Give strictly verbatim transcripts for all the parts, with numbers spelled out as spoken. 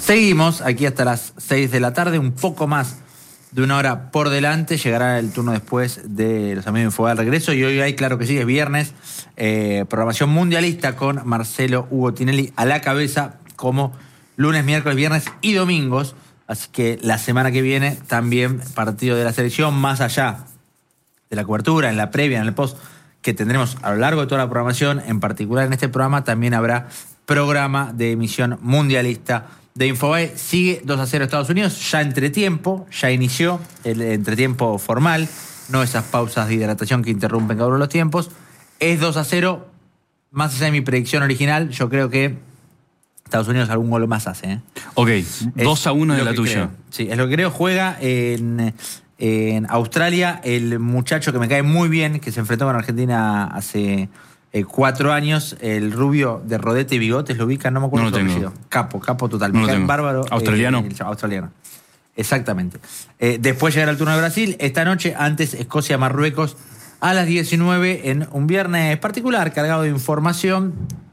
Seguimos aquí hasta las seis de la tarde, un poco más de una hora por delante. Llegará el turno después de los amigos de Info al regreso. Y hoy hay, claro que sí, es viernes, eh, programación mundialista con Marcelo Hugo Tinelli a la cabeza, como lunes, miércoles, viernes y domingos. Así que la semana que viene también partido de la selección, más allá de la cobertura, en la previa, en el post, que tendremos a lo largo de toda la programación. En particular en este programa también habrá programa de emisión mundialista de Infobae. Sigue dos a cero Estados Unidos, ya entretiempo, ya inició el entretiempo formal, no esas pausas de hidratación que interrumpen cada uno de los tiempos. Es dos a cero, más allá de mi predicción original, yo creo que Estados Unidos algún gol más hace. ¿eh? Ok, dos a uno de la tuya. Creo. Sí, es lo que creo. Juega en, en Australia el muchacho que me cae muy bien, que se enfrentó con Argentina hace eh, cuatro años, el rubio de rodete y bigotes, ¿lo ubican? No me acuerdo no su lo apellido. Capo, capo total. No me cae tengo. bárbaro. ¿Australiano? Eh, el australiano. Exactamente. Eh, después llegará el turno de Brasil. Esta noche, antes Escocia-Marruecos, a las diecinueve, en un viernes particular, cargado de información.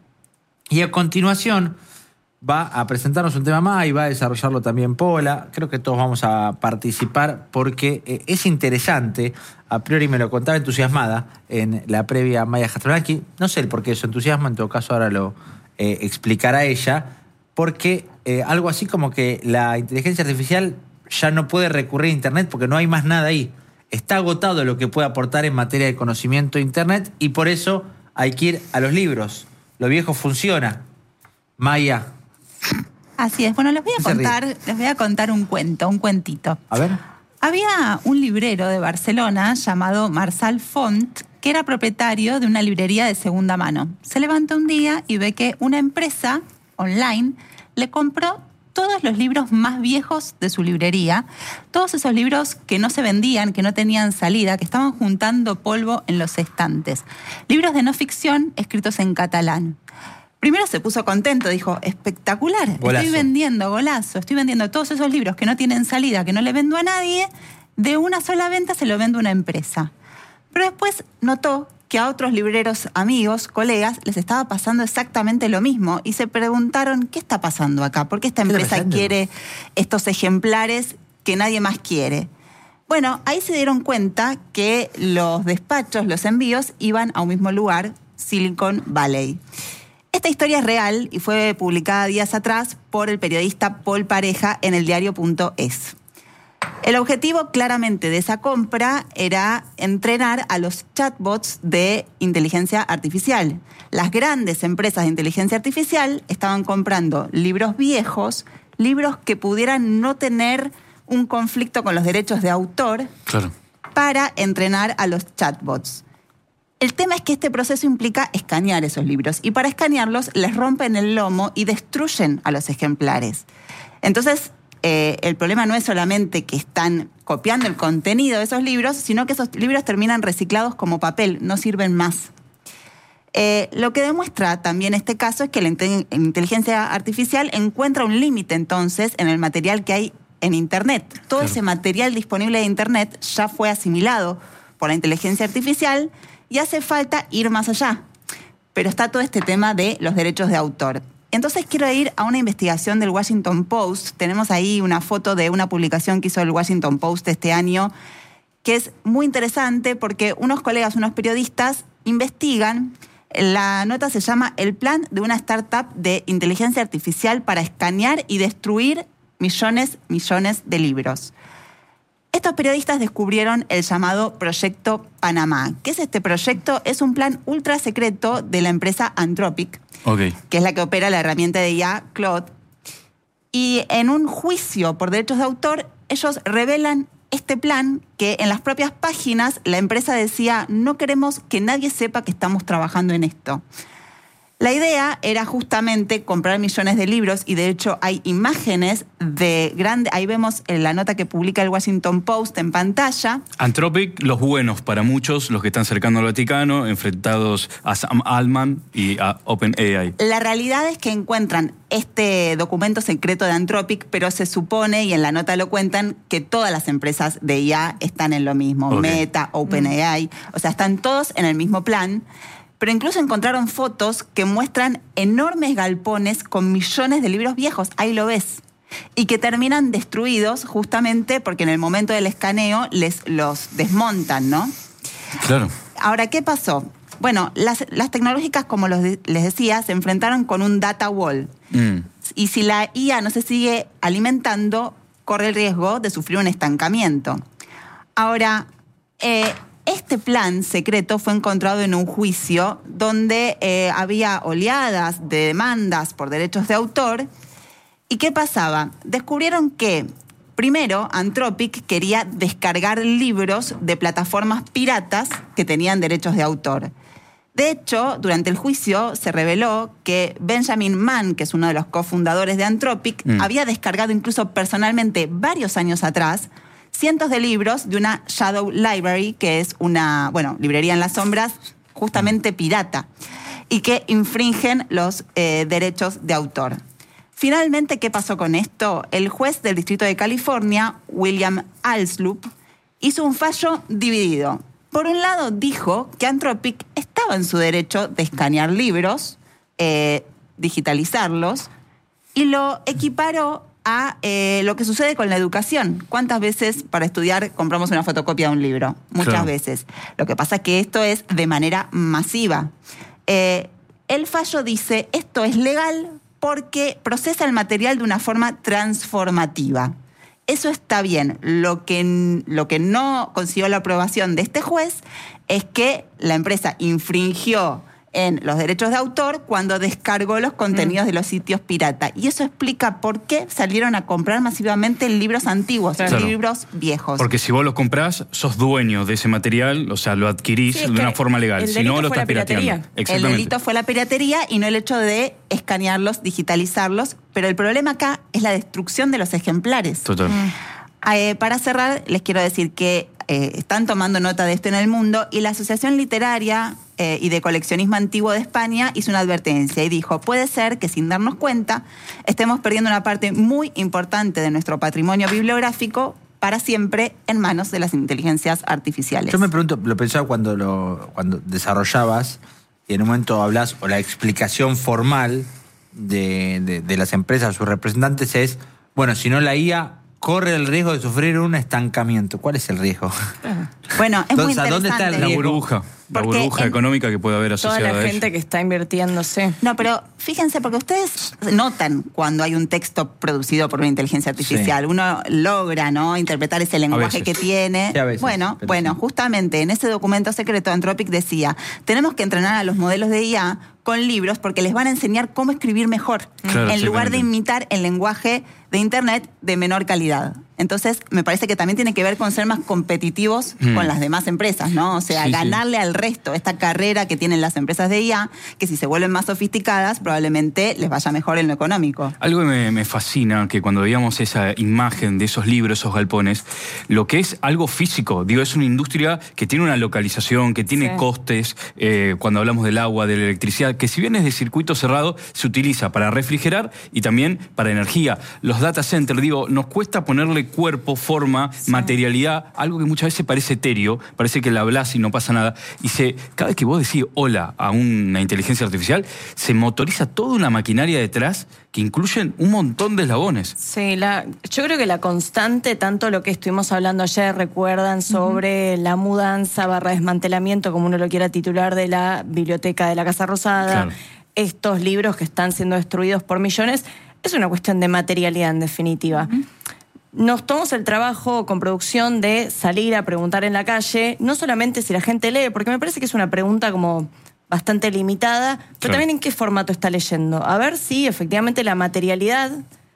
Y a continuación va a presentarnos un tema más y va a desarrollarlo también Pola. Creo que todos vamos a participar porque eh, es interesante. A priori me lo contaba entusiasmada en la previa Maya Jastronaki. No sé el por qué eso entusiasma, en todo caso ahora lo eh, explicará ella. Porque eh, algo así como que la inteligencia artificial ya no puede recurrir a Internet porque no hay más nada ahí. Está agotado lo que puede aportar en materia de conocimiento de Internet y por eso hay que ir a los libros. Lo viejo funciona. Maya. Así es. Bueno, les voy a contar, les voy a contar un cuento, un cuentito. A ver. Había un librero de Barcelona llamado Marçal Font, que era propietario de una librería de segunda mano. Se levanta un día y ve que una empresa online le compró todos los libros más viejos de su librería, todos esos libros que no se vendían, que no tenían salida, que estaban juntando polvo en los estantes. Libros de no ficción escritos en catalán. Primero se puso contento, dijo, espectacular, golazo. Estoy vendiendo, golazo, estoy vendiendo todos esos libros que no tienen salida, que no le vendo a nadie, de una sola venta se lo vendo a una empresa. Pero después notó que a otros libreros amigos, colegas, les estaba pasando exactamente lo mismo y se preguntaron, ¿qué está pasando acá? ¿Por qué esta empresa quiere estos ejemplares que nadie más quiere? Bueno, ahí se dieron cuenta que los despachos, los envíos, iban a un mismo lugar, Silicon Valley. Esta historia es real y fue publicada días atrás por el periodista Paul Pareja en el diario punto es. El objetivo claramente de esa compra era entrenar a los chatbots de inteligencia artificial. Las grandes empresas de inteligencia artificial estaban comprando libros viejos, libros que pudieran no tener un conflicto con los derechos de autor, claro, para entrenar a los chatbots. El tema es que este proceso implica escanear esos libros y para escanearlos les rompen el lomo y destruyen a los ejemplares. Entonces, eh, el problema no es solamente que están copiando el contenido de esos libros, sino que esos libros terminan reciclados como papel, no sirven más. Eh, lo que demuestra también este caso es que la inteligencia artificial encuentra un límite entonces en el material que hay en Internet. Todo claro. ese material disponible de Internet ya fue asimilado por la inteligencia artificial y hace falta ir más allá. Pero está todo este tema de los derechos de autor. Entonces quiero ir a una investigación del Washington Post. Tenemos ahí una foto de una publicación que hizo el Washington Post este año, que es muy interesante porque unos colegas, unos periodistas, investigan. La nota se llama El plan de una startup de inteligencia artificial para escanear y destruir millones, millones de libros. Estos periodistas descubrieron el llamado Proyecto Panamá. ¿Qué es este proyecto? Es un plan ultra secreto de la empresa Anthropic, okay. que es la que opera la herramienta de I A Claude. Y en un juicio por derechos de autor, ellos revelan este plan que en las propias páginas la empresa decía, no queremos que nadie sepa que estamos trabajando en esto. La idea era justamente comprar millones de libros y de hecho hay imágenes de grandes, ahí vemos la nota que publica el Washington Post en pantalla. Anthropic, los buenos para muchos, los que están cercanos al Vaticano, enfrentados a Sam Altman y a OpenAI. La realidad es que encuentran este documento secreto de Anthropic, pero se supone, y en la nota lo cuentan, que todas las empresas de I A están en lo mismo, okay. Meta, OpenAI, mm. o sea, están todos en el mismo plan. Pero incluso encontraron fotos que muestran enormes galpones con millones de libros viejos. Ahí lo ves. y que terminan destruidos justamente porque en el momento del escaneo les los desmontan, ¿no? Claro. Ahora, ¿qué pasó? Bueno, las, las tecnológicas, como los de, les decía, se enfrentaron con un data wall. Mm. Y si la I A no se sigue alimentando, corre el riesgo de sufrir un estancamiento. Ahora, eh, este plan secreto fue encontrado en un juicio donde eh, había oleadas de demandas por derechos de autor. ¿Y qué pasaba? Descubrieron que, primero, Anthropic quería descargar libros de plataformas piratas que tenían derechos de autor. De hecho, durante el juicio se reveló que Benjamin Mann, que es uno de los cofundadores de Anthropic, mm. había descargado incluso personalmente varios años atrás cientos de libros de una Shadow Library, que es una, bueno, librería en las sombras, justamente pirata, y que infringen los eh, derechos de autor. Finalmente, ¿qué pasó con esto? El juez del Distrito de California, William Alslup, hizo un fallo dividido. Por un lado, dijo que Anthropic estaba en su derecho de escanear libros, eh, digitalizarlos, y lo equiparó a eh, lo que sucede con la educación. ¿Cuántas veces para estudiar compramos una fotocopia de un libro? Muchas claro. veces. Lo que pasa es que esto es de manera masiva. Eh, el fallo dice, esto es legal porque procesa el material de una forma transformativa. Eso está bien. Lo que, lo que no consiguió la aprobación de este juez es que la empresa infringió en los derechos de autor cuando descargó los contenidos mm. de los sitios pirata. Y eso explica por qué salieron a comprar masivamente libros antiguos, claro. libros viejos. Porque si vos los comprás, sos dueño de ese material, o sea, lo adquirís sí, de una forma legal. Si no, lo estás pirateando. El delito fue la piratería y no el hecho de escanearlos, digitalizarlos. Pero el problema acá es la destrucción de los ejemplares. Total. Mm. Eh, para cerrar, les quiero decir que eh, están tomando nota de esto en el mundo y la Asociación Literaria eh, y de Coleccionismo Antiguo de España hizo una advertencia y dijo, puede ser que sin darnos cuenta estemos perdiendo una parte muy importante de nuestro patrimonio bibliográfico para siempre en manos de las inteligencias artificiales. Yo me pregunto, lo pensaba cuando, lo, cuando desarrollabas y en un momento hablas, o la explicación formal de, de, de las empresas, sus representantes es, bueno, si no la I A corre el riesgo de sufrir un estancamiento. ¿Cuál es el riesgo? Bueno, es Entonces, muy interesante. ¿dónde está el la riesgo? burbuja, la burbuja en, económica que puede haber asociada toda la a gente ello. que está invirtiéndose. No, pero fíjense, porque ustedes notan cuando hay un texto producido por una inteligencia artificial. Sí. Uno logra, ¿no?, interpretar ese lenguaje que tiene. Sí, a veces, bueno, bueno, sí. Justamente en ese documento secreto Anthropic decía, tenemos que entrenar a los modelos de I A con libros porque les van a enseñar cómo escribir mejor, claro, en lugar de imitar el lenguaje de Internet de menor calidad. Entonces, me parece que también tiene que ver con ser más competitivos mm. con las demás empresas, ¿no? O sea, sí, ganarle sí. al resto esta carrera que tienen las empresas de I A, que si se vuelven más sofisticadas, probablemente les vaya mejor en lo económico. Algo que me, me fascina, que cuando veíamos esa imagen de esos libros, esos galpones, lo que es algo físico, digo, es una industria que tiene una localización, que tiene sí. costes, eh, cuando hablamos del agua, de la electricidad, que si bien es de circuito cerrado, se utiliza para refrigerar y también para energía. Los data centers, digo, nos cuesta ponerle cuerpo, forma, sí. materialidad, algo que muchas veces parece etéreo, parece que la hablas y no pasa nada. Y se, cada vez que vos decís hola a una inteligencia artificial, se motoriza toda una maquinaria detrás que incluyen un montón de eslabones. Sí, la, yo creo que la constante, tanto lo que estuvimos hablando ayer, recuerdan sobre uh-huh. la mudanza barra desmantelamiento, como uno lo quiera titular, de la biblioteca de la Casa Rosada, claro. estos libros que están siendo destruidos por millones, es una cuestión de materialidad en definitiva. Uh-huh. Nos tomamos el trabajo con producción de salir a preguntar en la calle, no solamente si la gente lee, porque me parece que es una pregunta como bastante limitada, pero claro. también en qué formato está leyendo. A ver si efectivamente la materialidad,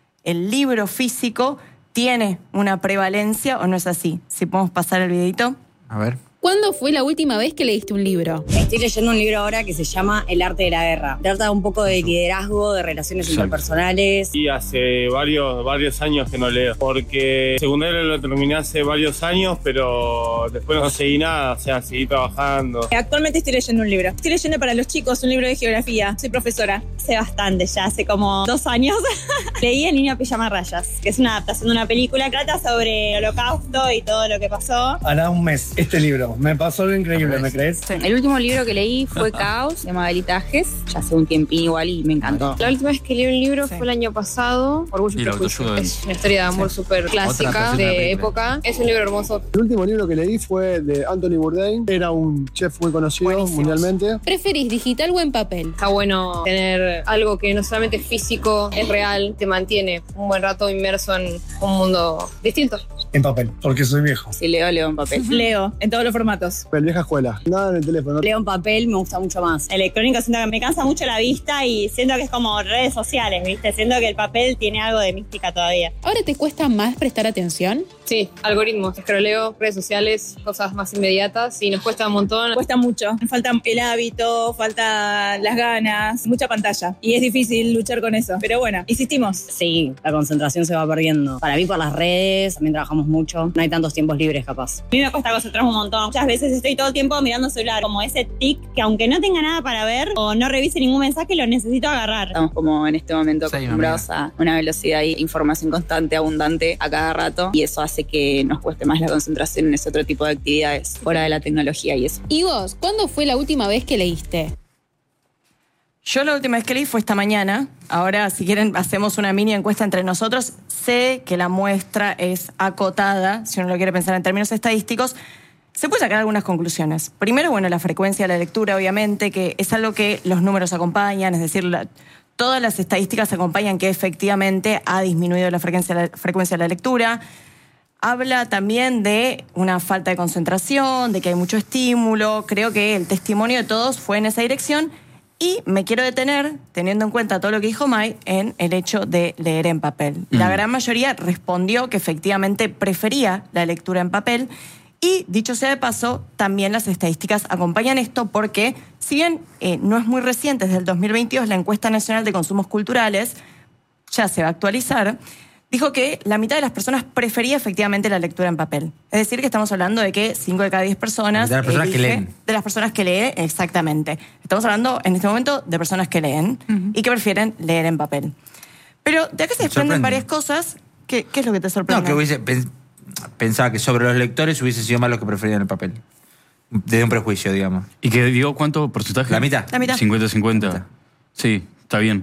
el libro físico, tiene una prevalencia o no es así. Si podemos pasar el videito. A ver. ¿Cuándo fue la última vez que leíste un libro? Estoy leyendo un libro ahora que se llama El arte de la guerra. Trata un poco de liderazgo, de relaciones Exacto. interpersonales. Y hace varios, varios años que no leo, porque el secundario lo terminé hace varios años, pero después no seguí nada, o sea, seguí trabajando. Actualmente estoy leyendo un libro. Estoy leyendo para los chicos un libro de geografía. Soy profesora. Hace bastante, ya hace como dos años. Leí El niño pijama rayas, que es una adaptación de una película. Trata sobre el holocausto y todo lo que pasó. Hará un mes este libro. libro. Me pasó algo increíble, ¿me crees? Sí. El último libro que leí fue Caos, de Magalita Ajes. Ya hace un tiempín igual y me encantó. La última vez que leí un libro sí. fue el año pasado, Orgullo y Prejuicio. Es una historia de amor súper sí. clásica, de época. Es un libro hermoso. El último libro que leí fue de Anthony Bourdain. Era un chef muy conocido Buenísimo. mundialmente. ¿Preferís digital o en papel? Está bueno tener algo que no solamente es físico, es real, te mantiene un buen rato inmerso en un mundo distinto. En papel, porque soy viejo. Sí, leo, leo en papel. Leo, en todos los formatos. El vieja escuela, nada en el teléfono. Leo en papel, me gusta mucho más. Electrónico siento que me cansa mucho la vista y siento que es como redes sociales, ¿viste? Siento que el papel tiene algo de mística todavía. ¿Ahora te cuesta más prestar atención? Sí, algoritmos, escroleo, redes sociales, cosas más inmediatas y nos cuesta un montón. Cuesta mucho, falta el hábito, falta las ganas, mucha pantalla. Y es difícil luchar con eso, pero bueno, insistimos. Sí, la concentración se va perdiendo. Para mí por las redes, también trabajamos mucho, no hay tantos tiempos libres capaz. A mí me cuesta concentrarme un montón. Muchas veces estoy todo el tiempo mirando el celular, como ese tic que aunque no tenga nada para ver o no revise ningún mensaje, lo necesito agarrar. Estamos como en este momento acostumbrados sí, a una velocidad y información constante, abundante a cada rato, y eso hace que nos cueste más la concentración en ese otro tipo de actividades fuera de la tecnología y eso. ¿Y vos, cuándo fue la última vez que leíste? Yo la última vez que leí fue esta mañana. Ahora, si quieren, hacemos una mini encuesta entre nosotros. Sé que la muestra es acotada, si uno lo quiere pensar en términos estadísticos. Se puede sacar algunas conclusiones. Primero, bueno, la frecuencia de la lectura, obviamente, que es algo que los números acompañan, es decir, la, todas las estadísticas acompañan que efectivamente ha disminuido la frecuencia, la frecuencia de la lectura. Habla también de una falta de concentración, de que hay mucho estímulo. Creo que el testimonio de todos fue en esa dirección. Y me quiero detener, teniendo en cuenta todo lo que dijo May, en el hecho de leer en papel. Mm. La gran mayoría respondió que efectivamente prefería la lectura en papel. Y, dicho sea de paso, también las estadísticas acompañan esto porque, si bien eh, no es muy reciente, desde el dos mil veintidós, la encuesta nacional de consumos culturales ya se va a actualizar, dijo que la mitad de las personas prefería efectivamente la lectura en papel. Es decir, que estamos hablando de que cinco de cada diez personas... De las personas elige, que leen. De las personas que leen, exactamente. Estamos hablando, en este momento, de personas que leen uh-huh. y que prefieren leer en papel. Pero de acá se desprenden varias cosas. ¿Qué, ¿Qué es lo que te sorprende? No, que hubiese... Pensaba que sobre los lectores hubiese sido más los que preferían el papel. Desde un prejuicio, digamos. ¿Y que dio cuánto porcentaje? La mitad. La mitad. cincuenta cincuenta. Sí, está bien.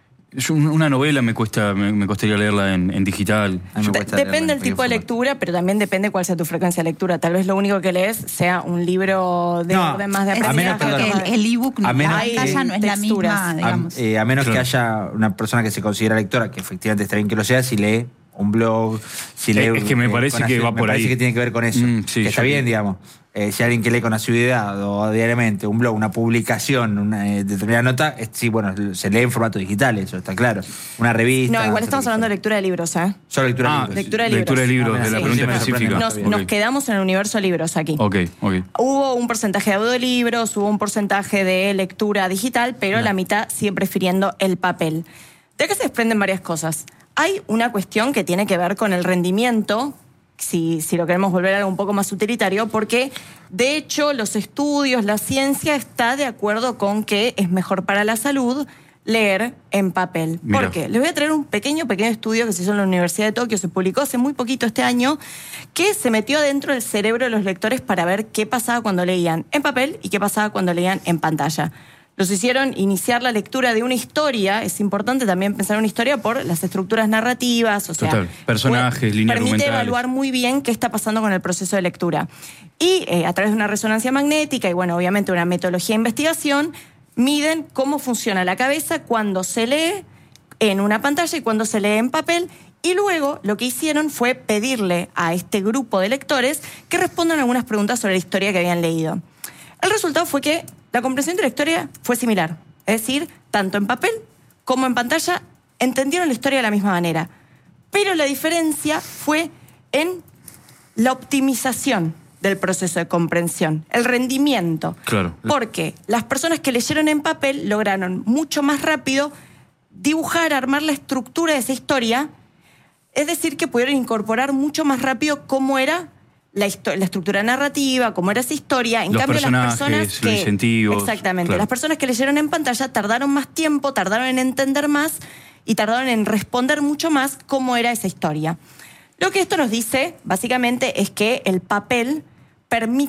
Una novela me cuesta, me, me costaría leerla en, en digital. Me cuesta depende leerla del tipo de lectura, pero también depende cuál sea tu frecuencia de lectura. Tal vez lo único que lees sea un libro de no, orden más de aprendizaje. El ebook, a menos la pantalla no es la misma, digamos. A, eh, a menos claro. que haya una persona que se considera lectora, que efectivamente está bien que lo sea, si lee un blog, si lee... Es que me parece eh, que va me por parece ahí. que tiene que ver con eso. Mm, sí, que está bien, digamos. Eh, si alguien que lee con asiduidad o diariamente un blog, una publicación, una eh, determinada nota, eh, sí, bueno, se lee en formato digital, eso está claro. Una revista... No, igual estamos hablando de lectura de libros, ¿eh? Solo lectura de ah, libros. Lectura de libros. Lectura de libros, Ah, de la sí, pregunta sí, específica. Nos, okay. nos quedamos en el universo de libros aquí. Ok, ok. Hubo un porcentaje de audiolibros, hubo un porcentaje de lectura digital, pero no. la mitad sigue prefiriendo el papel. De acá se desprenden varias cosas. Hay una cuestión que tiene que ver con el rendimiento, si, si lo queremos volver a algo un poco más utilitario, porque de hecho los estudios, la ciencia está de acuerdo con que es mejor para la salud leer en papel. Mira. ¿Por qué? Les voy a traer un pequeño, pequeño estudio que se hizo en la Universidad de Tokio, se publicó hace muy poquito este año, que se metió adentro del cerebro de los lectores para ver qué pasaba cuando leían en papel y qué pasaba cuando leían en pantalla. Los hicieron iniciar la lectura de una historia. Es importante también pensar en una historia por las estructuras narrativas, o sea, total. Personajes, líneas permite argumentales. evaluar muy bien qué está pasando con el proceso de lectura. Y eh, a través de una resonancia magnética y, bueno, obviamente una metodología de investigación, miden cómo funciona la cabeza cuando se lee en una pantalla y cuando se lee en papel. Y luego lo que hicieron fue pedirle a este grupo de lectores que respondan algunas preguntas sobre la historia que habían leído. El resultado fue que la comprensión de la historia fue similar. Es decir, tanto en papel como en pantalla entendieron la historia de la misma manera. Pero la diferencia fue en la optimización del proceso de comprensión, el rendimiento. Claro. Porque las personas que leyeron en papel lograron mucho más rápido dibujar, armar la estructura de esa historia, es decir, que pudieron incorporar mucho más rápido cómo era La, la estructura narrativa, cómo era esa historia. En los cambio, las personas los que... incentivos. Exactamente. Claro. Las personas que leyeron en pantalla tardaron más tiempo, tardaron en entender más y tardaron en responder mucho más cómo era esa historia. Lo que esto nos dice, básicamente, es que el papel permite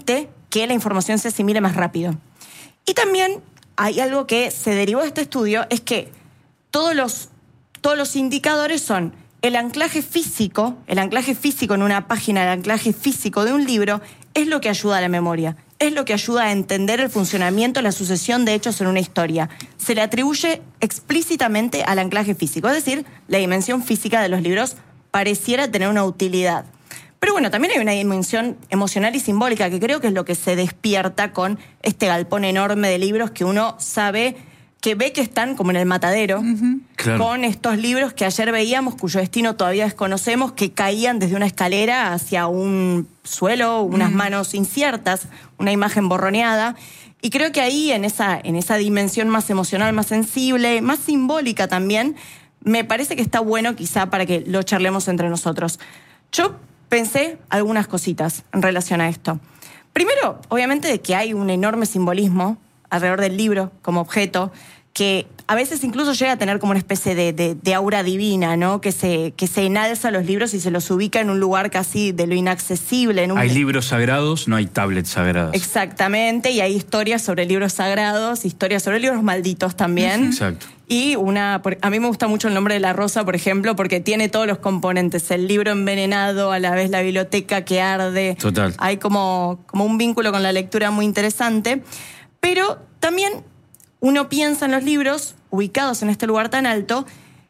que la información se asimile más rápido. Y también hay algo que se derivó de este estudio, es que todos los, todos los indicadores son el anclaje físico, el anclaje físico en una página, el anclaje físico de un libro, es lo que ayuda a la memoria, es lo que ayuda a entender el funcionamiento, la sucesión de hechos en una historia. Se le atribuye explícitamente al anclaje físico, es decir, la dimensión física de los libros pareciera tener una utilidad. Pero bueno, también hay una dimensión emocional y simbólica que creo que es lo que se despierta con este galpón enorme de libros que uno sabe, que ve que están como en el matadero, uh-huh. claro. con estos libros que ayer veíamos, cuyo destino todavía desconocemos, que caían desde una escalera hacia un suelo, unas uh-huh. manos inciertas, una imagen borroneada. Y creo que ahí, en esa, en esa dimensión más emocional, más sensible, más simbólica también, me parece que está bueno quizá para que lo charlemos entre nosotros. Yo pensé algunas cositas en relación a esto. Primero, obviamente, de que hay un enorme simbolismo alrededor del libro como objeto, que a veces incluso llega a tener como una especie de, de, de aura divina, ¿no? Que se, que se enalza a los libros y se los ubica en un lugar casi de lo inaccesible. En un... Hay libros sagrados, no hay tablets sagradas. Exactamente, y hay historias sobre libros sagrados, historias sobre libros malditos también. Exacto. Y una, a mí me gusta mucho el nombre de La Rosa, por ejemplo, porque tiene todos los componentes. El libro envenenado, a la vez la biblioteca que arde. Total. Hay como, como un vínculo con la lectura muy interesante. Pero también uno piensa en los libros ubicados en este lugar tan alto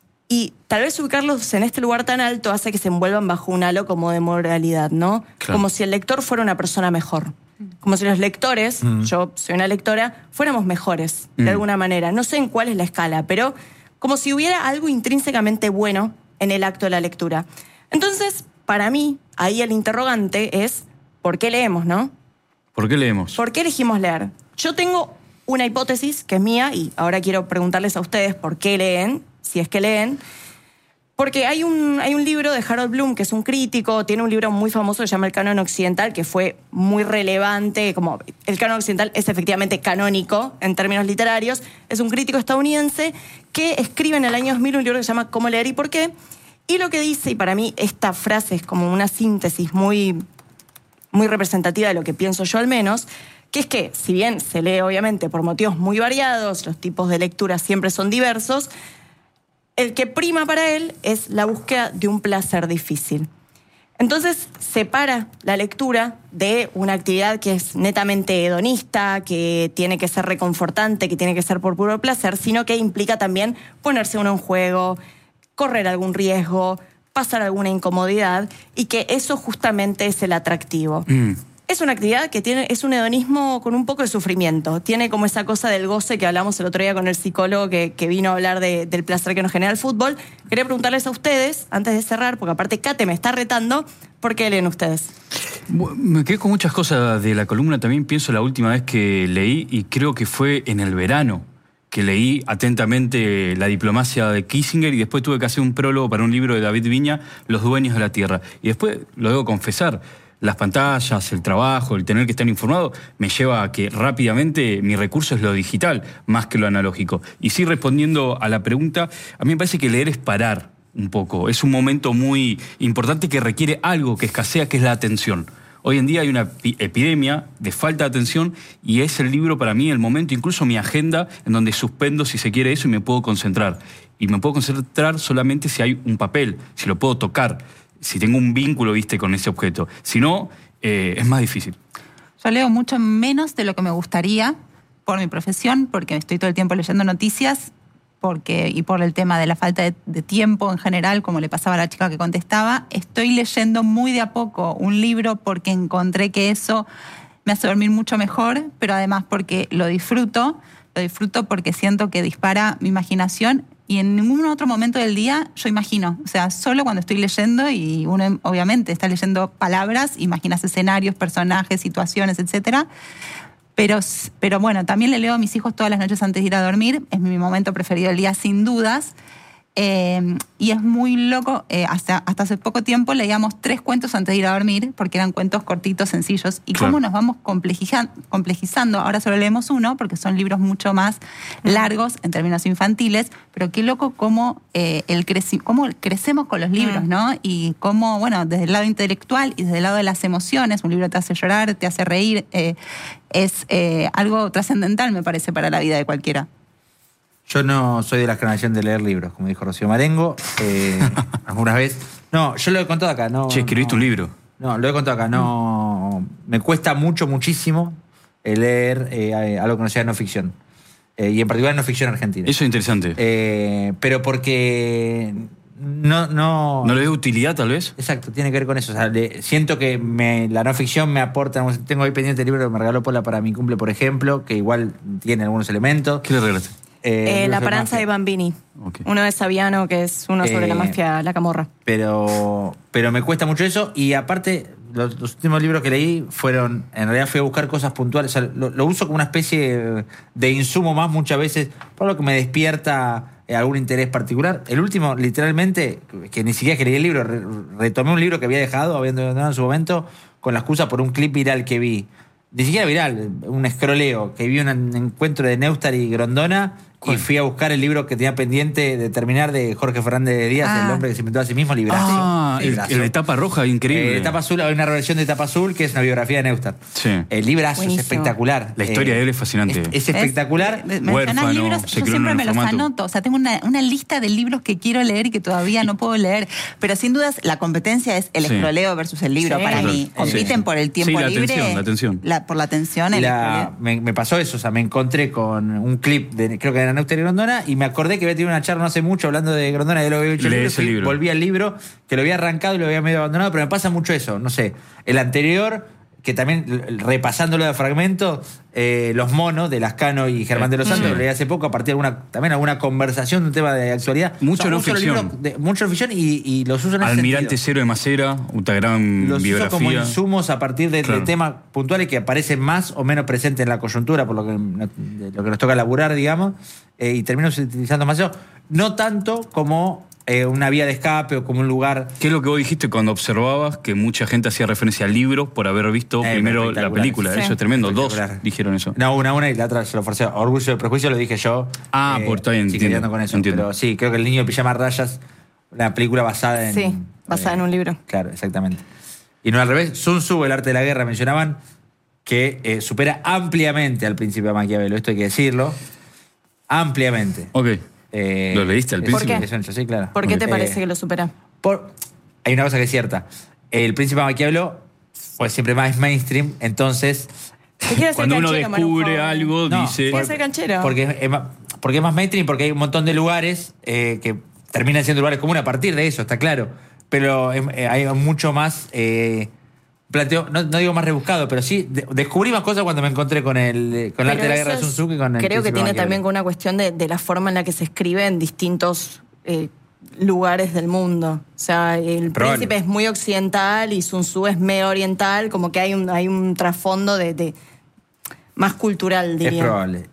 y tal vez ubicarlos en este lugar tan alto hace que se envuelvan bajo un halo como de moralidad, ¿no? Claro. Como si el lector fuera una persona mejor. Como si los lectores, mm. yo soy una lectora, fuéramos mejores, mm. de alguna manera. No sé en cuál es la escala, pero como si hubiera algo intrínsecamente bueno en el acto de la lectura. Entonces, para mí, ahí el interrogante es, ¿por qué leemos, no? ¿Por qué leemos? ¿Por qué elegimos leer? Yo tengo una hipótesis que es mía y ahora quiero preguntarles a ustedes por qué leen, si es que leen. Porque hay un, hay un libro de Harold Bloom, que es un crítico, tiene un libro muy famoso que se llama El Canon Occidental, que fue muy relevante, como el Canon Occidental es efectivamente canónico en términos literarios. Es un crítico estadounidense que escribe en el año dos mil un libro que se llama Cómo leer y por qué. Y lo que dice, y para mí esta frase es como una síntesis muy, muy representativa de lo que pienso yo al menos, que es que, si bien se lee obviamente por motivos muy variados, los tipos de lectura siempre son diversos, el que prima para él es la búsqueda de un placer difícil. Entonces, separa la lectura de una actividad que es netamente hedonista, que tiene que ser reconfortante, que tiene que ser por puro placer, sino que implica también ponerse uno en juego, correr algún riesgo, pasar alguna incomodidad, y que eso justamente es el atractivo. Mm. Es una actividad que tiene, es un hedonismo con un poco de sufrimiento. Tiene como esa cosa del goce que hablamos el otro día con el psicólogo que, que vino a hablar de, del placer que nos genera el fútbol. Quería preguntarles a ustedes, antes de cerrar, porque aparte Kate me está retando, ¿por qué leen ustedes? Me quedé con muchas cosas de la columna. También pienso la última vez que leí, y creo que fue en el verano, que leí atentamente La diplomacia de Kissinger, y después tuve que hacer un prólogo para un libro de David Viña, Los dueños de la tierra. Y después, lo debo confesar, las pantallas, el trabajo, el tener que estar informado, me lleva a que rápidamente mi recurso es lo digital, más que lo analógico. Y sí, respondiendo a la pregunta, a mí me parece que leer es parar un poco. Es un momento muy importante que requiere algo que escasea, que es la atención. Hoy en día hay una epidemia de falta de atención, y es el libro para mí el momento, incluso mi agenda, en donde suspendo, si se quiere, eso y me puedo concentrar. Y me puedo concentrar solamente si hay un papel, si lo puedo tocar, si tengo un vínculo, viste, con ese objeto. Si no, eh, es más difícil. Yo leo mucho menos de lo que me gustaría por mi profesión, porque estoy todo el tiempo leyendo noticias, porque, y por el tema de la falta de, de tiempo en general, como le pasaba a la chica que contestaba. Estoy leyendo muy de a poco un libro porque encontré que eso me hace dormir mucho mejor, pero además porque lo disfruto, lo disfruto porque siento que dispara mi imaginación. Y en ningún otro momento del día yo imagino. O sea, solo cuando estoy leyendo, y uno obviamente está leyendo palabras, imaginas escenarios, personajes, situaciones, etcétera. Pero, pero bueno, también le leo a mis hijos todas las noches antes de ir a dormir. Es mi momento preferido del día, sin dudas. Eh, y es muy loco, eh, hasta, hasta hace poco tiempo leíamos tres cuentos antes de ir a dormir, porque eran cuentos cortitos, sencillos, y Claro. cómo nos vamos complejizan- complejizando. Ahora solo leemos uno, porque son libros mucho más largos en términos infantiles, pero qué loco cómo, eh, el creci- cómo crecemos con los libros, Mm. ¿no? Y cómo, bueno, desde el lado intelectual y desde el lado de las emociones, un libro te hace llorar, te hace reír, eh, es eh, algo trascendental, me parece, para la vida de cualquiera. Yo no soy de la generación de leer libros, como dijo Rocío Marengo, eh, algunas veces. No, yo lo he contado acá, no. Che, escribiste no, un libro. No, lo he contado acá, no. Me cuesta mucho, muchísimo eh, leer eh, algo que no sea no ficción. Eh, y en particular no ficción argentina. Eso es interesante. Eh, pero porque no, no. ¿No le ves utilidad, tal vez? Exacto, tiene que ver con eso. O sea, le- siento que me, la no ficción me aporta. Tengo ahí pendiente el libro que me regaló Pola para mi cumple, por ejemplo, que igual tiene algunos elementos. ¿Qué le regalaste? Eh, Eh, la libros de Paranza mafia. de Bambini. Ok. Uno de Saviano, que es uno sobre Eh, la mafia, la camorra. Pero, pero me cuesta mucho eso. Y aparte, los, los últimos libros que leí fueron. En realidad fui a buscar cosas puntuales. O sea, lo, lo uso como una especie de insumo más muchas veces, por lo que me despierta eh, algún interés particular. El último, literalmente, que ni siquiera es que leí el libro, re- retomé un libro que había dejado, habiendo abandonado en su momento, con la excusa por un clip viral que vi. Ni siquiera viral, un escroleo, que vi un encuentro de Neustar y Grondona. Y fui a buscar el libro que tenía pendiente de terminar de Jorge Fernández de Díaz, Ah. el hombre que se inventó a sí mismo, librazo. Ah, el, Librazo. el de tapa roja, increíble. Eh, de Tapa Azul, hay una reversión de Tapa Azul que es una biografía de Neustar. Sí. El librazo Buenísimo. es espectacular. La historia Eh, de él es fascinante. Es, es espectacular. Es- mencionás Huérfano, libros, se yo crió en siempre un me los orfanato. anoto. O sea, tengo una, una lista de libros que quiero leer y que todavía no puedo leer. Pero sin dudas, la competencia es el Sí. escroleo versus el libro Sí. para Total. mí. Compiten Sí. por el tiempo Sí, la libre. atención, la atención. la- por la atención, Y el la- escroleo. me, me pasó eso, o sea, me encontré con un clip de, creo que era Neustar y Grondona, y me acordé que había tenido una charla no hace mucho hablando de Grondona, de lo que había hecho el Leí libro, ese fui- libro. volví al libro, que lo había arrancado y lo había medio abandonado, pero me pasa mucho eso, no sé, el anterior, que también l- repasándolo de fragmentos, eh, Los Monos de Lascano y Germán de los Santos, Sí. lo leí hace poco a partir de alguna, también alguna conversación de un tema de actualidad. Mucho no uso los ficción. libros de- mucho no ficción y, y los uso en ese Almirante sentido. Cero de Macera, una gran Los uso como biografía. insumos a partir de, de Claro. temas puntuales que aparecen más o menos presentes en la coyuntura, por lo que, de lo que nos toca laburar, digamos, eh, y termino utilizando más eso. No tanto como eh, una vía de escape o como un lugar. ¿Qué es lo que vos dijiste cuando observabas que mucha gente hacía referencia al libro por haber visto Eh, primero la espectacular. película? Sí. Eso es tremendo. Dos Espectacular. dijeron eso. No, una, una y la otra se lo forcé. Orgullo y Prejuicio lo dije yo. Ah, por- está bien, chiqueteando entiendo, con eso. entiendo. Pero sí, creo que El Niño de Pijama Rayas, una película basada en. Sí, basada en un libro. Claro, exactamente. Y no al revés. Sun Tzu, El arte de la guerra, mencionaban que eh, supera ampliamente al Príncipe Maquiavelo. Esto hay que decirlo. Ampliamente. Ok. Eh, ¿Lo leíste al es- Príncipe? es ancho, sí, claro. ¿Por qué te Eh, parece que lo supera? por- hay una cosa que es cierta. El Príncipe Maquiavelo fue siempre más mainstream, entonces. Te quiere hacer Cuando uno canchero, Manu, descubre joven. algo, No, dice. Quiere ser canchero. Porque es, es más, porque es más mainstream, porque hay un montón de lugares eh, que terminan siendo lugares comunes a partir de eso, está claro. Pero es- eh, hay mucho más. Eh, planteo, no, no digo más rebuscado, pero sí de- descubrí más cosas cuando me encontré con el, eh, con el arte de Pero la guerra de eso Sun es- Tzu que con el Creo que Príncipe tiene Maquiavelo. también con una cuestión de, de la forma en la que se escribe en distintos eh, lugares del mundo. O sea, el Probable. príncipe es muy occidental y Sun Tzu es medio oriental, como que hay un, hay un trasfondo de, de más cultural, diría. Es probable.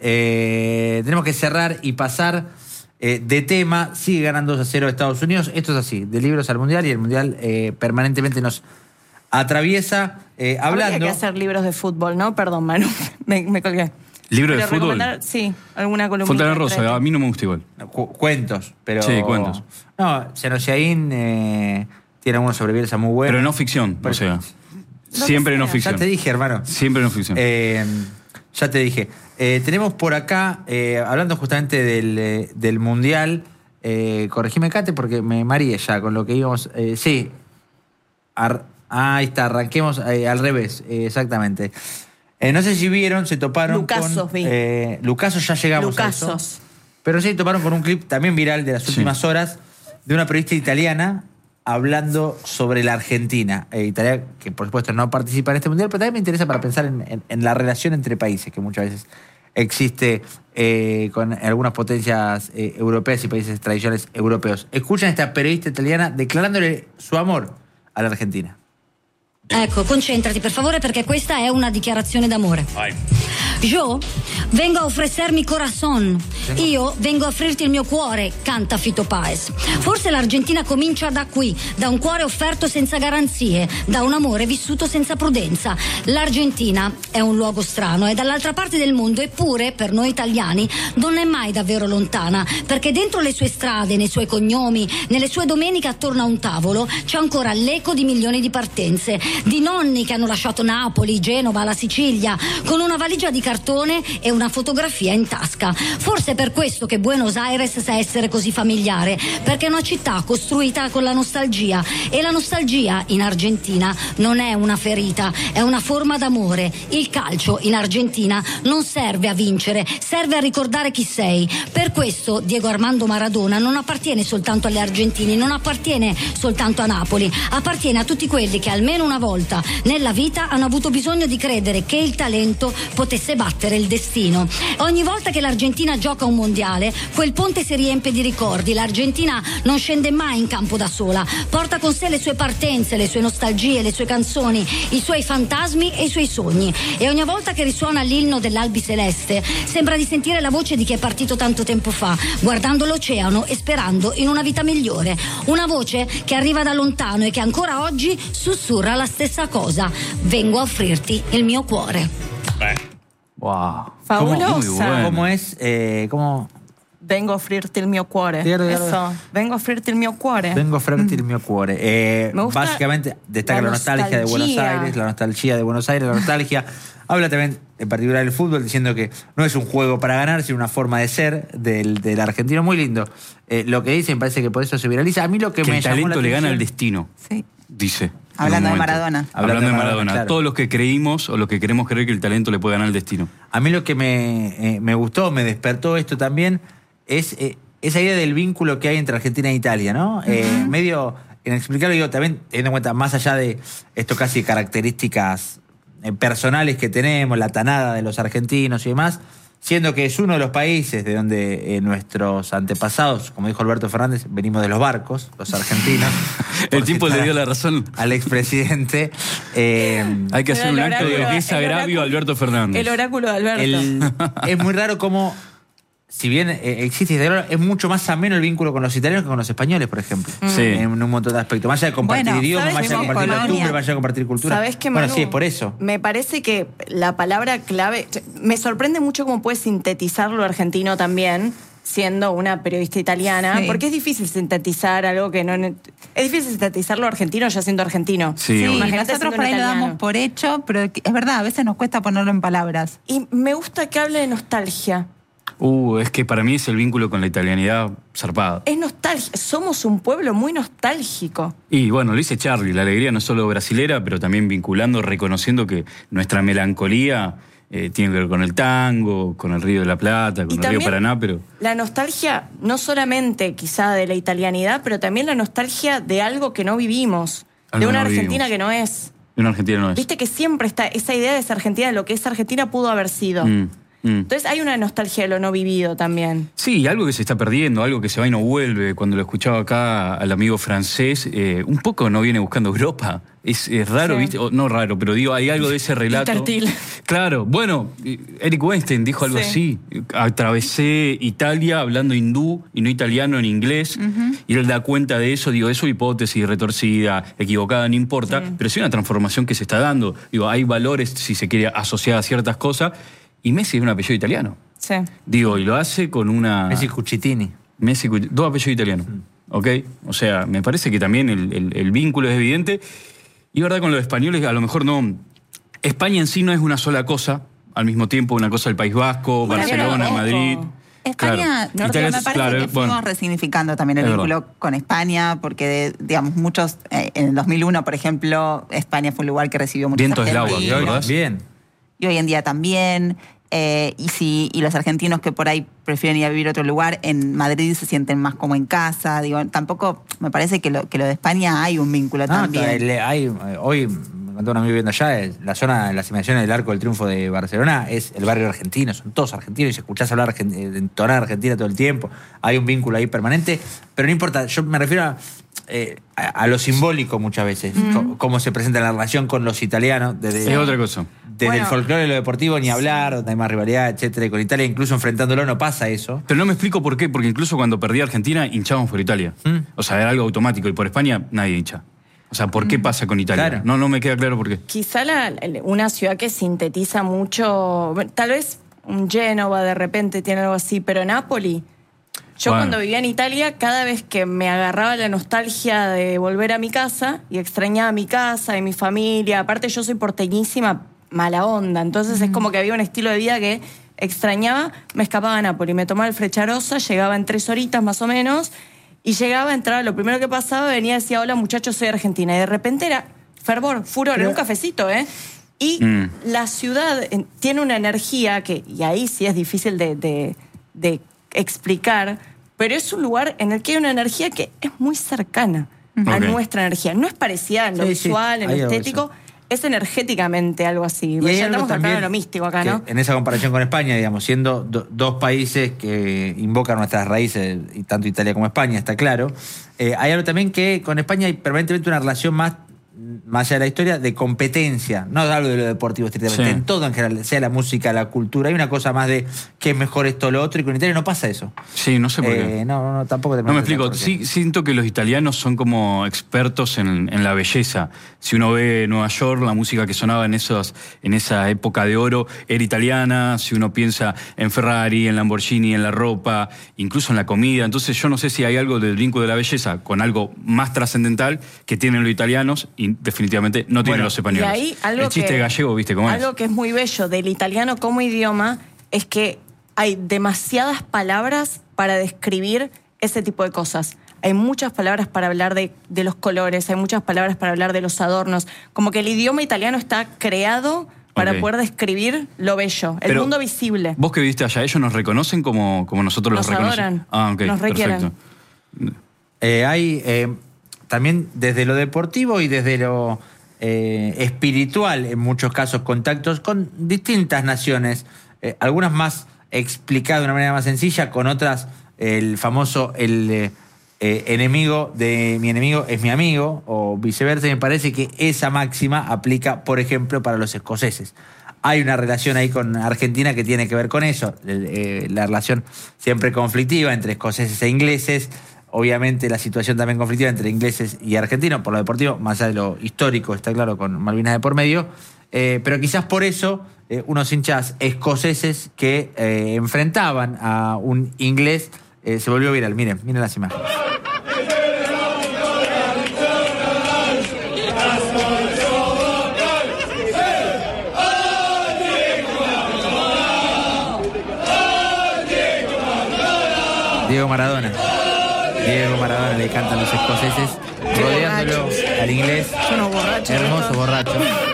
Eh, tenemos que cerrar y pasar eh, de tema. Sigue ganando dos a cero Estados Unidos. Esto es así, de libros al Mundial, y el Mundial eh, permanentemente nos atraviesa. Eh, hablando... Habría que hacer libros de fútbol, ¿no? Perdón, Manu, me, me colgué. ¿Libro de Pero fútbol? recomendar, sí, alguna columna. Fontana Rosa, a mí no me gusta igual. Cu- cuentos, pero... Sí, cuentos. No, Senosiaín eh, tiene algunos sobre Bielsa muy buenos. Pero no ficción, o Pero- sea. Siempre no Ya ficción. te dije, hermano. Siempre no ficción. Eh, ya te dije. Eh, tenemos por acá, eh, hablando justamente del, eh, del Mundial, eh, corregime, Cate, porque me mareé ya con lo que íbamos. Eh, sí. Ar- ahí está, arranquemos eh, al revés, eh, exactamente. Eh, no sé si vieron, se toparon Lucasos, con... vi. Eh, Lucasos, ya llegamos a Lucasos. eso. Pero sí, toparon con un clip también viral de las Sí. últimas horas de una periodista italiana hablando sobre la Argentina. Eh, Italia, que por supuesto no participa en este mundial, pero también me interesa para pensar en, en- en la relación entre países, que muchas veces existe eh, con algunas potencias eh, europeas y países tradicionales europeos. Escuchan a esta periodista italiana declarándole su amor a la Argentina. Ecco, concentrati per favore perché questa è una dichiarazione d'amore. Io vengo a offrirmi corazon. Io vengo a offrirti il mio cuore, canta Fito Páez. Forse l'Argentina comincia da qui, da un cuore offerto senza garanzie, da un amore vissuto senza prudenza. L'Argentina è un luogo strano, è dall'altra parte del mondo, eppure per noi italiani non è mai davvero lontana, perché dentro le sue strade, nei suoi cognomi, nelle sue domeniche attorno a un tavolo c'è ancora l'eco di milioni di partenze, di nonni che hanno lasciato Napoli, Genova, la Sicilia, con una valigia di cartone e una fotografia in tasca. Forse è per questo che Buenos Aires sa essere così familiare, perché è una città costruita con la nostalgia, e la nostalgia in Argentina non è una ferita, è una forma d'amore. Il calcio in Argentina non serve a vincere, serve a ricordare chi sei. Per questo Diego Armando Maradona non appartiene soltanto agli argentini, non appartiene soltanto a Napoli, appartiene a tutti quelli che almeno una volta nella vita hanno avuto bisogno di credere che il talento potesse battere il destino. Ogni volta che l'Argentina gioca un mondiale, quel ponte si riempie di ricordi. L'Argentina non scende mai in campo da sola, porta con sé le sue partenze, le sue nostalgie, le sue canzoni, i suoi fantasmi e i suoi sogni. E ogni volta che risuona l'inno dell'Albiceleste, sembra di sentire la voce di chi è partito tanto tempo fa, guardando l'oceano e sperando in una vita migliore. Una voce che arriva da lontano e che ancora oggi sussurra la stessa cosa: vengo a offrirti il mio cuore. Beh. Wow. Fabulosa. ¿Cómo es? Eh, ¿Cómo? Vengo a offrirti il mio cuore. Eso. Vengo a offrirti il mio cuore. Vengo a offrirti il mio cuore. Eh, básicamente destaca la, la nostalgia de Buenos Aires, la nostalgia de Buenos Aires, la nostalgia. Habla también en particular del fútbol, diciendo que no es un juego para ganar, sino una forma de ser del, del argentino. Muy lindo. Eh, lo que dice, me parece que por eso se viraliza. A mí lo que, que me el llamó talento la le atención, gana el destino. Sí. Dice. Hablando de Maradona. Hablando, Hablando de Maradona. Maradona claro. Todos los que creímos o los que queremos creer que el talento le puede ganar el destino. A mí lo que me, eh, me gustó, me despertó esto también, es eh, esa idea del vínculo que hay entre Argentina e Italia, ¿no? Uh-huh. Eh, medio inexplicable, digo, también teniendo en cuenta, más allá de esto casi características eh, personales que tenemos, la tanada de los argentinos y demás, siendo que es uno de los países de donde eh, nuestros antepasados, como dijo Alberto Fernández, venimos de los barcos, los argentinos. El tiempo le dio la razón al expresidente. Eh, Hay que hacer un acto de desagravio a Alberto Fernández. El oráculo de Alberto. El, es muy raro cómo, si bien eh, existe, es mucho más ameno el vínculo con los italianos que con los españoles, por ejemplo. Sí. En un montón de aspectos. Más allá de compartir bueno, idiomas, más allá de compartir costumbre, más allá de compartir cultura. ¿Sabés qué, Bueno, Manu? sí, es por eso. Me parece que la palabra clave... Me sorprende mucho cómo puedes sintetizar lo argentino también, siendo una periodista italiana, sí. Porque es difícil sintetizar algo que no... Es difícil sintetizar lo argentino ya siendo argentino. Sí, sí, nosotros por ahí lo damos por hecho, pero es verdad, a veces nos cuesta ponerlo en palabras. Y me gusta que hable de nostalgia. Uh, es que para mí es el vínculo con la italianidad zarpado. Es nostalgia. Somos un pueblo muy nostálgico. Y bueno, lo dice Charlie, la alegría no es solo brasilera, pero también vinculando, reconociendo que nuestra melancolía eh, tiene que ver con el tango, con el Río de la Plata, con y el Río Paraná, pero... La nostalgia, no solamente quizá de la italianidad, pero también la nostalgia de algo que no vivimos. Algo de una no Argentina vivimos. Que no es. De una Argentina no es. Viste que siempre está esa idea de esa Argentina, de lo que esa Argentina pudo haber sido. Mm. Entonces hay una nostalgia de lo no vivido también. Sí, algo que se está perdiendo, algo que se va y no vuelve. Cuando lo escuchaba acá al amigo francés, eh, un poco no viene buscando Europa. Es, es raro, sí. ¿Viste? O, no raro, pero digo, hay algo de ese relato. Intertil. Claro, bueno, Eric Weinstein dijo algo sí. así. Atravesé Italia hablando hindú y no italiano en inglés. Uh-huh. Y él da cuenta de eso. Digo, eso hipótesis retorcida, equivocada, no importa. Sí. Pero sí una transformación que se está dando. Digo, hay valores, si se quiere, asociar a ciertas cosas. Y Messi es un apellido italiano. Sí. Digo, y lo hace con una... Messi Cucitini. Messi Cucitini. Dos apellidos italianos. Mm. ¿Ok? O sea, me parece que también el, el, el vínculo es evidente. Y verdad, con los españoles, a lo mejor no... España en sí no es una sola cosa. Al mismo tiempo, una cosa del País Vasco, bueno, Barcelona, Madrid... España, claro. Italia, me parece claro, que fuimos bueno, resignificando también el vínculo verdad. Con España, porque, digamos, muchos... Eh, en el dos mil uno, por ejemplo, España fue un lugar que recibió muchos Vientos del agua, ¿verdad? Bien. Y hoy en día también, eh, y, si, y los argentinos que por ahí prefieren ir a vivir a otro lugar, en Madrid se sienten más como en casa. Digo, tampoco me parece que lo, que lo de España hay un vínculo no, también. Hay, hoy, me contó un amigo viviendo allá, la zona, las inmediaciones del Arco del Triunfo de Barcelona es el barrio argentino, son todos argentinos y si escuchás hablar, entonar Argentina todo el tiempo, hay un vínculo ahí permanente, pero no importa, yo me refiero a eh, a, a lo simbólico muchas veces, mm. co cómo se presenta la relación con los italianos. Desde, es otra cosa. Desde bueno, el folclore de lo deportivo ni hablar, donde hay más rivalidad, etcétera. Y con Italia, incluso enfrentándolo, no pasa eso. Pero no me explico por qué, porque incluso cuando perdía Argentina, hinchábamos por Italia. ¿Mm? O sea, era algo automático. Y por España, nadie hincha. O sea, ¿por qué pasa con Italia? Claro. No, no me queda claro por qué. Quizá la, una ciudad que sintetiza mucho, tal vez un Génova de repente tiene algo así, pero Nápoli. Yo bueno. cuando vivía en Italia, cada vez que me agarraba la nostalgia de volver a mi casa y extrañaba mi casa y mi familia, aparte yo soy porteñísima, mala onda, entonces mm. es como que había un estilo de vida que extrañaba, me escapaba a Nápoli, me tomaba el Frecciarossa, llegaba en tres horitas más o menos, y llegaba, entraba, lo primero que pasaba, venía y decía, hola muchachos, soy argentina, y de repente era fervor, furor, Pero... era un cafecito, ¿eh? Y mm. la ciudad tiene una energía que, y ahí sí es difícil de, de, de explicar, pero es un lugar en el que hay una energía que es muy cercana okay. a nuestra energía. No es parecida en lo sí, visual, sí. en lo estético, es energéticamente algo así. Ya estamos acá en lo místico acá, ¿no? En esa comparación con España, digamos, siendo do, dos países que invocan nuestras raíces, y tanto Italia como España, está claro, eh, hay algo también que con España hay permanentemente una relación más más allá de la historia, de competencia, no algo de lo deportivo estrictamente, sí. en todo en general, sea la música, la cultura, hay una cosa más de qué es mejor esto o lo otro, y con Italia no pasa eso. Sí, no sé por eh, qué. No, no, tampoco te No me explico, sí, siento que los italianos son como expertos en, en la belleza. Si uno ve Nueva York, la música que sonaba en, esos, en esa época de oro era italiana, si uno piensa en Ferrari, en Lamborghini, en la ropa, incluso en la comida, entonces yo no sé si hay algo del brinco de la belleza con algo más trascendental que tienen los italianos y definitivamente no tienen bueno, los españoles. Y ahí algo el chiste que, gallego, ¿viste cómo algo es? que es muy bello del italiano como idioma es que hay demasiadas palabras para describir ese tipo de cosas. Hay muchas palabras para hablar de, de los colores, hay muchas palabras para hablar de los adornos. Como que el idioma italiano está creado para okay. poder describir lo bello, el Pero mundo visible. Vos que viviste allá, ¿ellos nos reconocen como, como nosotros nos los reconocemos? Adoran, ah, ok, nos requieren. Perfecto. Eh, hay eh, también desde lo deportivo y desde lo eh, espiritual, en muchos casos, contactos con distintas naciones, eh, algunas más explicadas de una manera más sencilla, con otras el famoso el eh, eh, enemigo de mi enemigo es mi amigo, o viceversa. Me parece que esa máxima aplica, por ejemplo, para los escoceses. Hay una relación ahí con Argentina que tiene que ver con eso, eh, la relación siempre conflictiva entre escoceses e ingleses, obviamente la situación también conflictiva entre ingleses y argentinos, por lo deportivo, más allá de lo histórico, está claro, con Malvinas de por medio, eh, pero quizás por eso eh, unos hinchas escoceses que eh, enfrentaban a un inglés eh, se volvió viral. Miren, miren las imágenes. Diego Maradona. Diego Maradona le cantan los escoceses, rodeándolo al inglés. Son borrachos. Hermoso borracho.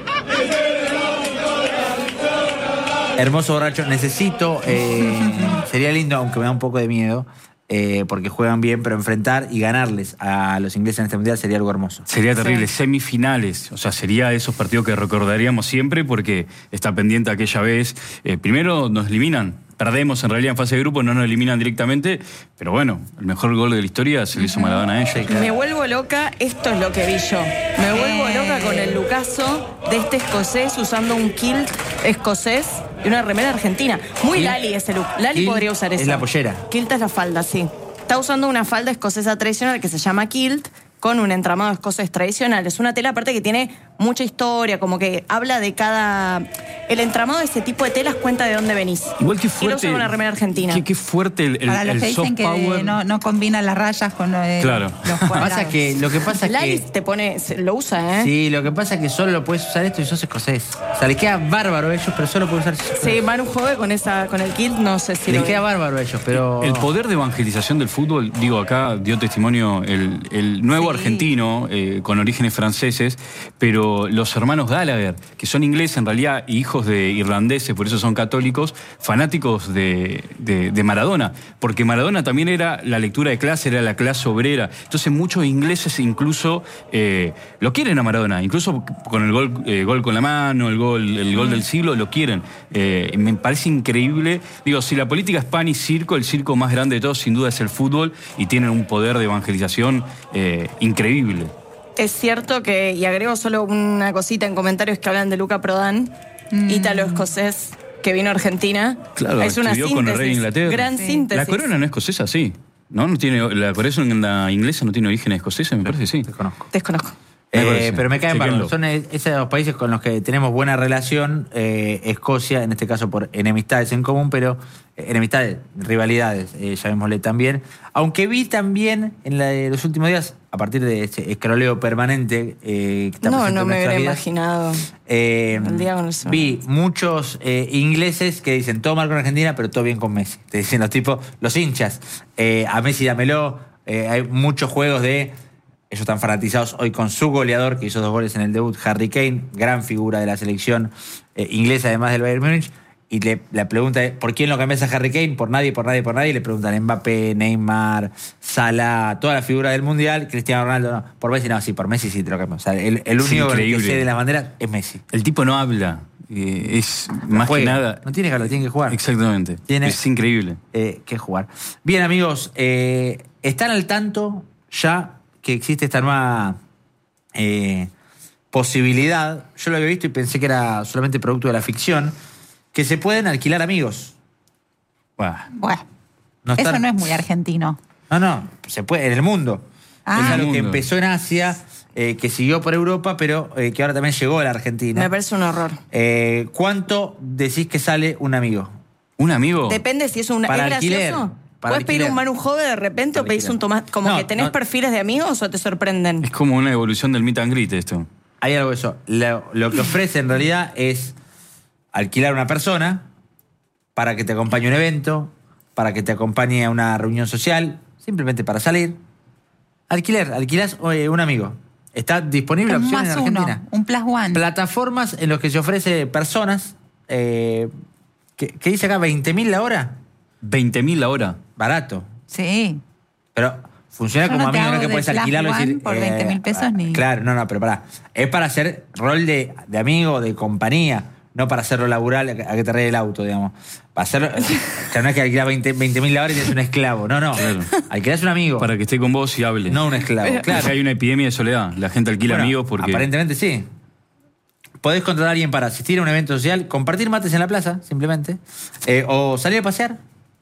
Hermoso borracho. Necesito, eh, sería lindo, aunque me da un poco de miedo, eh, porque juegan bien, pero enfrentar y ganarles a los ingleses en este mundial sería algo hermoso. Sería terrible. Sí. Semifinales, o sea, sería esos partidos que recordaríamos siempre porque está pendiente aquella vez. Eh, primero nos eliminan. Perdemos en realidad en fase de grupo, no nos eliminan directamente, pero bueno, el mejor gol de la historia se lo hizo Maradona a ellos. Me vuelvo loca, esto es lo que vi yo. Me vuelvo loca con el lucaso de este escocés usando un kilt escocés y una remera argentina. Muy kilt, Lali ese look. Lali kilt podría usar eso. Es la pollera. Kilt es la falda, sí. Está usando una falda escocesa tradicional que se llama kilt, con un entramado escocés tradicional. Es una tela aparte que tiene mucha historia, como que habla de cada... El entramado de ese tipo de telas cuenta de dónde venís. Igual que fuerte... Quiero usar una remera argentina. Qué, qué fuerte el, el, Para los el que soft dicen que power. no, no combinan las rayas con lo de claro. los cuadrados. Pasa que, lo que pasa es Lali que... te pone... Lo usa, ¿eh? Sí, lo que pasa es que solo lo puedes usar esto y sos escocés. O sea, le queda bárbaro a ellos, pero solo puedes usar... Sí, Manu Jove con, esa, con el kilt, no sé si... Le lo queda ve. bárbaro a ellos, pero... El poder de evangelización del fútbol, digo, acá dio testimonio el, el nuevo sí. argentino, eh, con orígenes franceses, pero los hermanos Gallagher, que son ingleses en realidad, hijos de irlandeses, por eso son católicos, fanáticos de, de, de Maradona, porque Maradona también era la lectura de clase, era la clase obrera. Entonces muchos ingleses incluso eh, lo quieren a Maradona, incluso con el gol, eh, gol con la mano, el gol, el gol del siglo, lo quieren. Eh, me parece increíble. Digo, si la política es pan y circo, el circo más grande de todos sin duda es el fútbol y tienen un poder de evangelización eh, increíble. Es cierto que, y agrego solo una cosita en comentarios que hablan de Luca Prodan, mm. ítalo-escocés, que vino a Argentina. Claro, es una estudió síntesis, con el rey de Inglaterra. Gran sí. síntesis. La corona no es escocesa, sí. ¿No? no tiene, la corona inglesa no tiene origen escocesa, me parece, sí. Desconozco. Desconozco. Eh, pero me caen bárbaros. Son esos países con los que tenemos buena relación. Eh, Escocia, en este caso por enemistades en común, pero eh, enemistades, rivalidades, eh, llamémosle también. Aunque vi también en la, los últimos días, a partir de ese escroleo permanente eh, que está No, presente no en me nuestras hubiera vidas, imaginado. Eh, el día con el sol. Vi muchos eh, ingleses que dicen todo mal con Argentina, pero todo bien con Messi. Te dicen los tipos, los hinchas. Eh, a Messi dámelo. Eh, hay muchos juegos de. Ellos están fanatizados hoy con su goleador, que hizo dos goles en el debut, Harry Kane, gran figura de la selección eh, inglesa, además del Bayern Múnich. Y le, la pregunta es, ¿por quién lo cambias a Harry Kane? Por nadie, por nadie, por nadie. Y le preguntan Mbappé, Neymar, Salah, toda la figura del Mundial. Cristiano Ronaldo, no. Por Messi, no, sí, por Messi sí te lo cambiamos. O sea, el, el único que sé de las banderas es Messi. El tipo no habla. Eh, es no más juega, que nada... No tiene que hablar, tiene que jugar. Exactamente. Tiene, es increíble. Eh, que jugar. Bien, amigos, eh, están al tanto ya que existe esta nueva eh, posibilidad. Yo lo había visto y pensé que era solamente producto de la ficción, que se pueden alquilar amigos. Bueno, bueno no eso no es muy argentino. No, no, se puede en el mundo. Ah. Es algo mundo. que empezó en Asia, eh, que siguió por Europa, pero eh, que ahora también llegó a la Argentina. Me parece un horror. Eh, ¿Cuánto decís que sale un amigo? ¿Un amigo? Depende si es un Para ¿es alquiler. gracioso? Para ¿Puedes pedir alquiler. un Manu Jove de repente Para o pedís alquiler. un tomate? ¿Como No, que tenés no. perfiles de amigos o te sorprenden? Es como una evolución del meet and greet esto. Hay algo de eso. Lo, lo que ofrece en realidad es alquilar a una persona para que te acompañe a un evento, para que te acompañe a una reunión social, simplemente para salir. Alquiler, alquilás eh, un amigo. Está disponible la Un opción en más Argentina. uno, un plus one. Plataformas en las que se ofrece personas, eh, que, que dice acá veinte mil la hora. veinte mil la hora. Barato. Sí. Pero funciona Yo como no te amigo, no hago que de puedes plus alquilarlo y one decir. por veinte mil pesos ni- Claro, no, no, pero pará. Es para hacer rol de, de amigo, de compañía, no para hacerlo labural a que a que te arregle el auto, digamos. Para hacerlo. Que no es que alquilas veinte mil la hora y tienes un esclavo. No, no. Claro. Alquilás un amigo. Para que esté con vos y hable. No un esclavo. Claro. Porque hay una epidemia de soledad. La gente alquila Bueno, amigos porque... Aparentemente sí. Podés contratar a alguien para asistir a un evento social, compartir mates en la plaza, simplemente. Eh, o salir a pasear.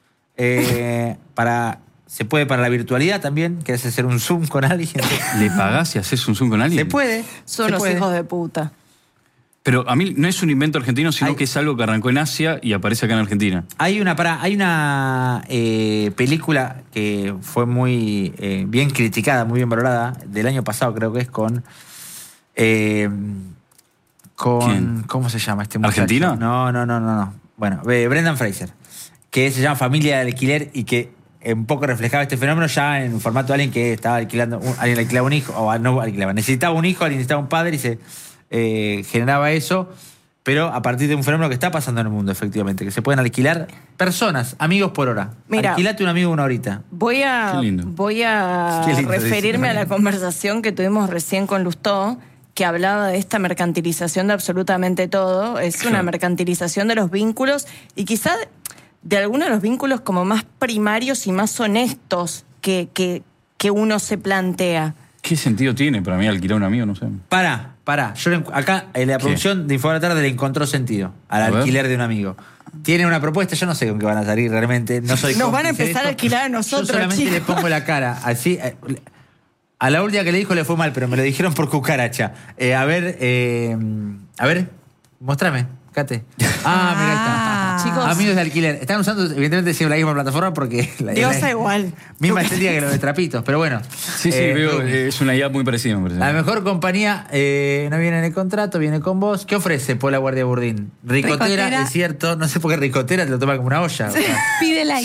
Eh, para. Se puede para la virtualidad también. ¿Querés hacer un Zoom con alguien? ¿Le pagás si haces un Zoom con alguien? Se puede. Son se los puede. hijos de puta. Pero a mí no es un invento argentino, sino Hay- que es algo que arrancó en Asia y aparece acá en Argentina. Hay una, pará, hay una eh, película que fue muy eh, bien criticada, muy bien valorada, del año pasado creo que es con... eh, con ¿Quién? ¿Cómo se llama este muchacho? ¿Argentina? No, no, no, no, no. Bueno, eh, Brendan Fraser, que se llama Familia del Alquiler y que un poco reflejaba este fenómeno ya en un formato de alguien que estaba alquilando, un- alguien alquilaba un hijo, o no alquilaba, necesitaba un hijo, alguien necesitaba un padre y se eh, generaba eso, pero a partir de un fenómeno que está pasando en el mundo, efectivamente, que se pueden alquilar personas, amigos por hora. Mira. Alquilate un amigo una horita. Voy a, Qué lindo. voy a Qué lindo, referirme dice. a la conversación que tuvimos recién con Lustó, que hablaba de esta mercantilización de absolutamente todo. Es una Claro. mercantilización de los vínculos y quizá de, de algunos de los vínculos como más primarios y más honestos que, que, que uno se plantea. ¿Qué sentido tiene para mí alquilar un amigo? No sé. Pará, pará. Yo le- acá en la producción de Info de la Tarde le encontró sentido al A ver. alquiler de un amigo. Tiene una propuesta, yo no sé con qué van a salir realmente. No soy Nos van a cómplice de empezar a esto. alquilar a nosotros, Yo solamente chicos. le pongo la cara, así. eh, A la última que le dijo le fue mal, pero me lo dijeron por cucaracha. Eh, a ver, eh, a ver, mostrame, Cate. Ah, mira, ahí está. Chicos. Amigos de alquiler. Están usando, evidentemente, siempre la misma plataforma porque... La, Diosa la- igual. Misma estética que los de trapitos, pero bueno. Sí, sí, Eh, veo, Rumi. eh, es una idea muy parecida, me parece. La mejor compañía eh, no viene en el contrato, viene con vos. ¿Qué ofrece Pola Guardia Burdín? Ricotera, Ricotera. es cierto. No sé por qué ricotera te lo toma como una olla. o sea. Pide like.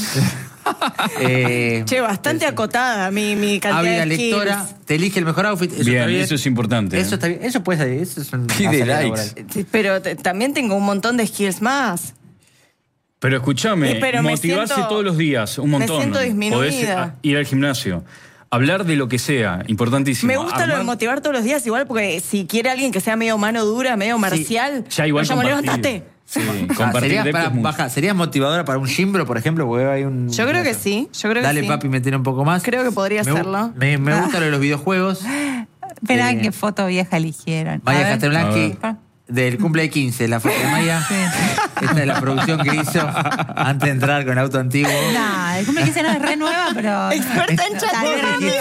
Eh, Che, bastante acotada mi, mi cantidad Ávida de skills. lectora, te elige el mejor outfit. Eso Bien, está bien. eso es importante. Eso está bien. Eso puede salir. Eso es un Pide likes. Sí, pero te- también tengo un montón de skills más. Pero escúchame, Eh, pero me motivarse siento- todos los días, un me montón. siento disminuida. Podés a- ir al gimnasio, hablar de lo que sea, importantísimo. Me gusta lo de Armar- motivar todos los días, igual, porque si quiere alguien que sea medio mano dura, medio marcial, Ya igual lo llamo, compartir. levántate. Sí, Ah, compartir ¿sería, depto para, es mucho. baja, ¿Sería motivadora para un gimbro, por ejemplo? Porque hay un, Yo creo que sí. Yo creo que Dale, sí. papi, me tiene un poco más. Creo que podría me, hacerlo. Me, me Ah. gusta lo de los videojuegos. Espera, Eh, qué foto vieja eligieron. A Maya ver. Castelblanqui, del cumple de quince, la foto de Maya. Esta es la producción que hizo antes de entrar con el auto antiguo. No, el cumple quince no es re nueva, pero. Experta en chat. Está re nueva.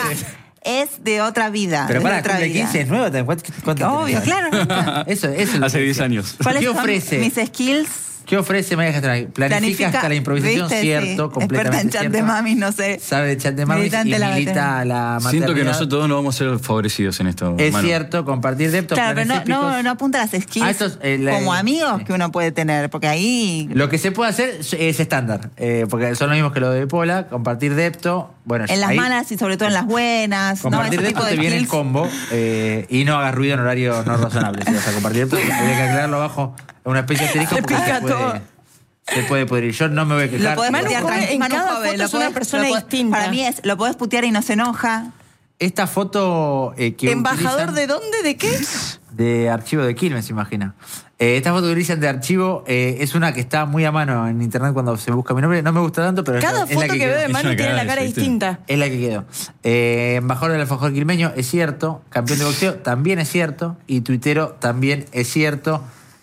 Es de otra vida. Pero es para, de otra cumple vida. quince es nuevo. ¿Cuánto, cuánto Obvio, tenés? claro. Eso, eso es lo Hace que diez decía. años. ¿Cuáles ¿Qué son ofrece? mis skills? ¿Qué ofrece Maya Castelblanqui? Planifica, Planifica, hasta la improvisación, ¿viste? cierto, Sí. completamente Experta en chat cierto. de mami, no sé. Sabe de chat de mamis y Militante la milita veterana. la maternidad. Siento que nosotros dos no vamos a ser favorecidos en esto. Es Manu. cierto, compartir deptos, Claro, pero planes no, no, épicos. no apunta a las skills Ah, estos, eh, la- como amigos sí. que uno puede tener, porque ahí. Lo que se puede hacer es estándar, eh, porque son los mismos que lo de Pola, compartir depto. Bueno, En las ahí, malas y sobre todo en las buenas. ¿no? compartir Ese tipo depto de te viene en skills. combo eh, y no hagas ruido en horario no razonable. Si vas a compartir depto, habría que aclararlo abajo en una especie de asterisco Se porque pica se puede, todo. se puede pudrir. Yo no me voy a Lo quejar. podés Manu putear Joven, tranqui- en Manu cada Joven, foto lo es una podés- persona lo podés- distinta. Para mí es, lo podés putear y no se enoja. Esta foto eh, que ¿Embajador utilizan- de dónde? ¿De qué? de archivo de Quilmes, imagina. Eh, esta foto que utilizan de archivo eh, es una que está muy a mano en internet cuando se busca mi nombre. No me gusta tanto, pero es Cada la- es la foto que, quedó. veo de Es Manu una tiene la cagada cara eso, ¿viste? distinta. Es la que quedó. Eh, embajador del alfajor quilmeño, es cierto. Campeón de boxeo, también es cierto. Y tuitero, también es cierto.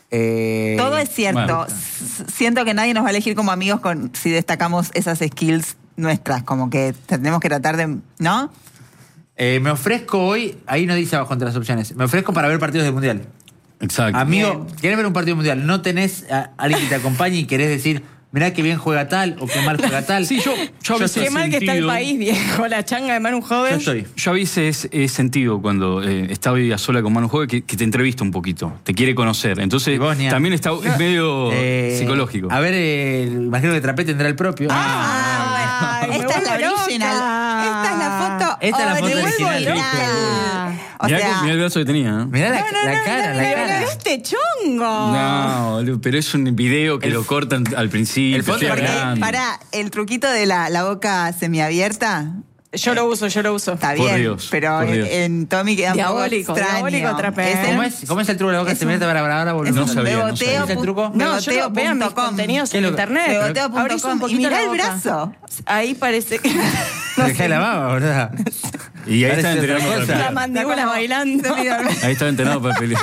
Eh, Todo es cierto. bueno. S- Siento que nadie nos va a elegir como amigos con si destacamos esas skills nuestras, como que tenemos que tratar de, ¿no? eh, me ofrezco hoy, ahí no dice abajo entre las opciones, me ofrezco para ver partidos del Mundial. Exacto. Amigo, ¿querés ver un partido mundial? ¿No tenés a alguien que te acompañe y querés decir, mirá qué bien juega tal o qué mal juega tal? Sí, yo, yo a veces Qué mal que está el sentido- país, viejo. La changa de Manu Yo Joven. estoy. Yo a veces he sentido cuando eh, estaba a sola con Manu Joven que, que te entrevista un poquito, te quiere conocer. Entonces, Y vos, Nia. también está, es medio Eh, psicológico. A ver, eh, imagino que Trapé tendrá el propio. Ah, Ay, bueno. me Esta es la vuelvo original. loca. Esta es la foto Esta es la foto original. original. O mirá, sea, mirá el brazo que tenía. ¿eh? Mirá la, No, no, la no, cara, no, la no, cara. no, este chongo. No, boludo, pero es un video que El- lo cortan al principio. el fondo- estoy porque, hablando. para el truquito de la, la boca semiabierta, Yo lo uso, yo lo uso. está Por bien, Dios, pero por en, Dios. en Tommy queda un poco Diabólico, extraño. diabólico, Trapé. Es el- ¿Cómo es, ¿Cómo es el truco de la boca Es se un- mete para para ahora es No un sabía, no beboteo sabía. ¿Es el truco? No, yo lo veo en mis beboteo punto com. contenidos ¿Qué en es lo que- internet. beboteo punto Abrís un com. Y poquito mirá la el boca. brazo. Ahí parece que... No Dejá la baba, ¿verdad? Y ahí Parece está otra entrenando cosa. para La pelear. mandíbula bailando. Ahí estaba entrenado para pelear.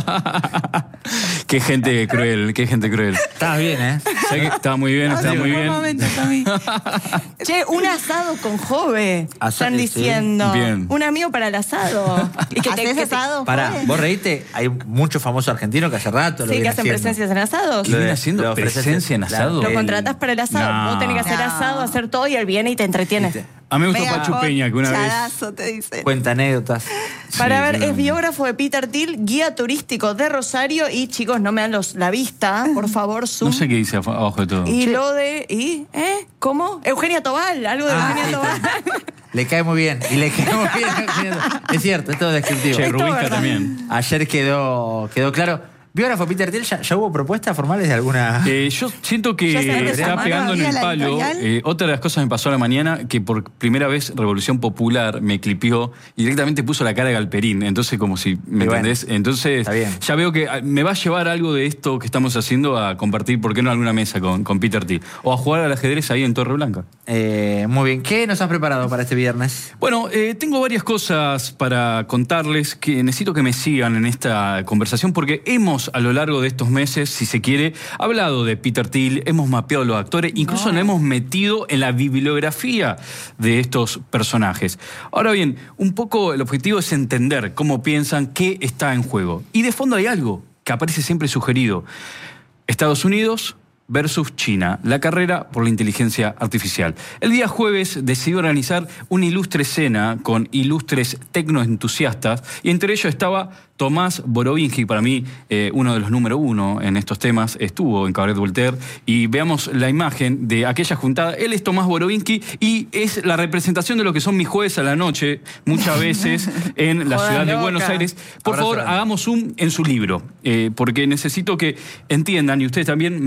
Qué gente cruel, qué gente cruel. Estabas bien, ¿eh? ¿Sabés que estaba muy bien, estaba muy Un bien. momento, Tommy. Che, un asado con Jove. Asa- Están sí. diciendo. Bien. Un amigo para el asado. Y que te, ¿Hacés que te- asado? Pará, joven? vos reíste, hay muchos famosos argentinos que hace rato lo Sí, que vienen hacen haciendo. presencias en asados. ¿Qué viene Lo haciendo de presencia en ofrecerse, asado? Lo El- contratás para el asado. No. Vos tenés que hacer No. asado, hacer todo y él viene y te entretiene. Viste. A mí me gustó Mega Pachu hot, Peña, que una vez... chadazo, te dicen. Cuenta anécdotas. Para Sí, ver, claro. es biógrafo de Peter Thiel, guía turístico de Rosario. Y chicos, no me dan los, la vista, por favor, zoom. No sé qué dice af- abajo de todo. Y lo de. ¿Y? ¿Eh? ¿Cómo? Eugenia Tobal, algo de Ah, Eugenia ahí Tobal. está. Le cae muy bien. Y le cae muy bien. a Eugenia Tobal. Es cierto, es todo descriptivo. Che, Esto es Rubinka verdad. también. Ayer quedó, quedó claro. Biógrafo Peter Thiel, ¿ya, ya hubo propuestas formales de alguna? Eh, yo siento que Ya se empezó está a pegando en mandar el la palo. editorial. Eh, otra de las cosas me pasó a la mañana que por primera vez Revolución Popular me clipió y directamente puso la cara de Galperín. Entonces, como si, ¿me Y bueno, entendés? Entonces, está bien. ya veo que ah, me va a llevar algo de esto que estamos haciendo a compartir, ¿por qué no alguna mesa con, con Peter Thiel? O a jugar al ajedrez ahí en Torre Blanca. Eh, muy bien. ¿Qué nos has preparado para este viernes? Bueno, eh, tengo varias cosas para contarles que necesito que me sigan en esta conversación porque hemos a lo largo de estos meses, si se quiere, hablado de Peter Thiel, hemos mapeado los actores, incluso nos hemos metido en la bibliografía de estos personajes. Ahora bien, un poco el objetivo es entender cómo piensan, qué está en juego. Y de fondo hay algo que aparece siempre sugerido. Estados Unidos versus China, la carrera por la inteligencia artificial. El día jueves decidí organizar una ilustre cena con ilustres tecnoentusiastas y entre ellos estaba Tomás Borovinski, para mí eh, uno de los número uno en estos temas, estuvo en Cabaret Voltaire y veamos la imagen de aquella juntada. Él es Tomás Borovinski y es la representación de lo que son mis jueves a la noche, muchas veces en la Joda ciudad de loca. Buenos Aires. Por Abrazo favor, grande. hagamos zoom en su libro, eh, porque necesito que entiendan y ustedes también me entiendan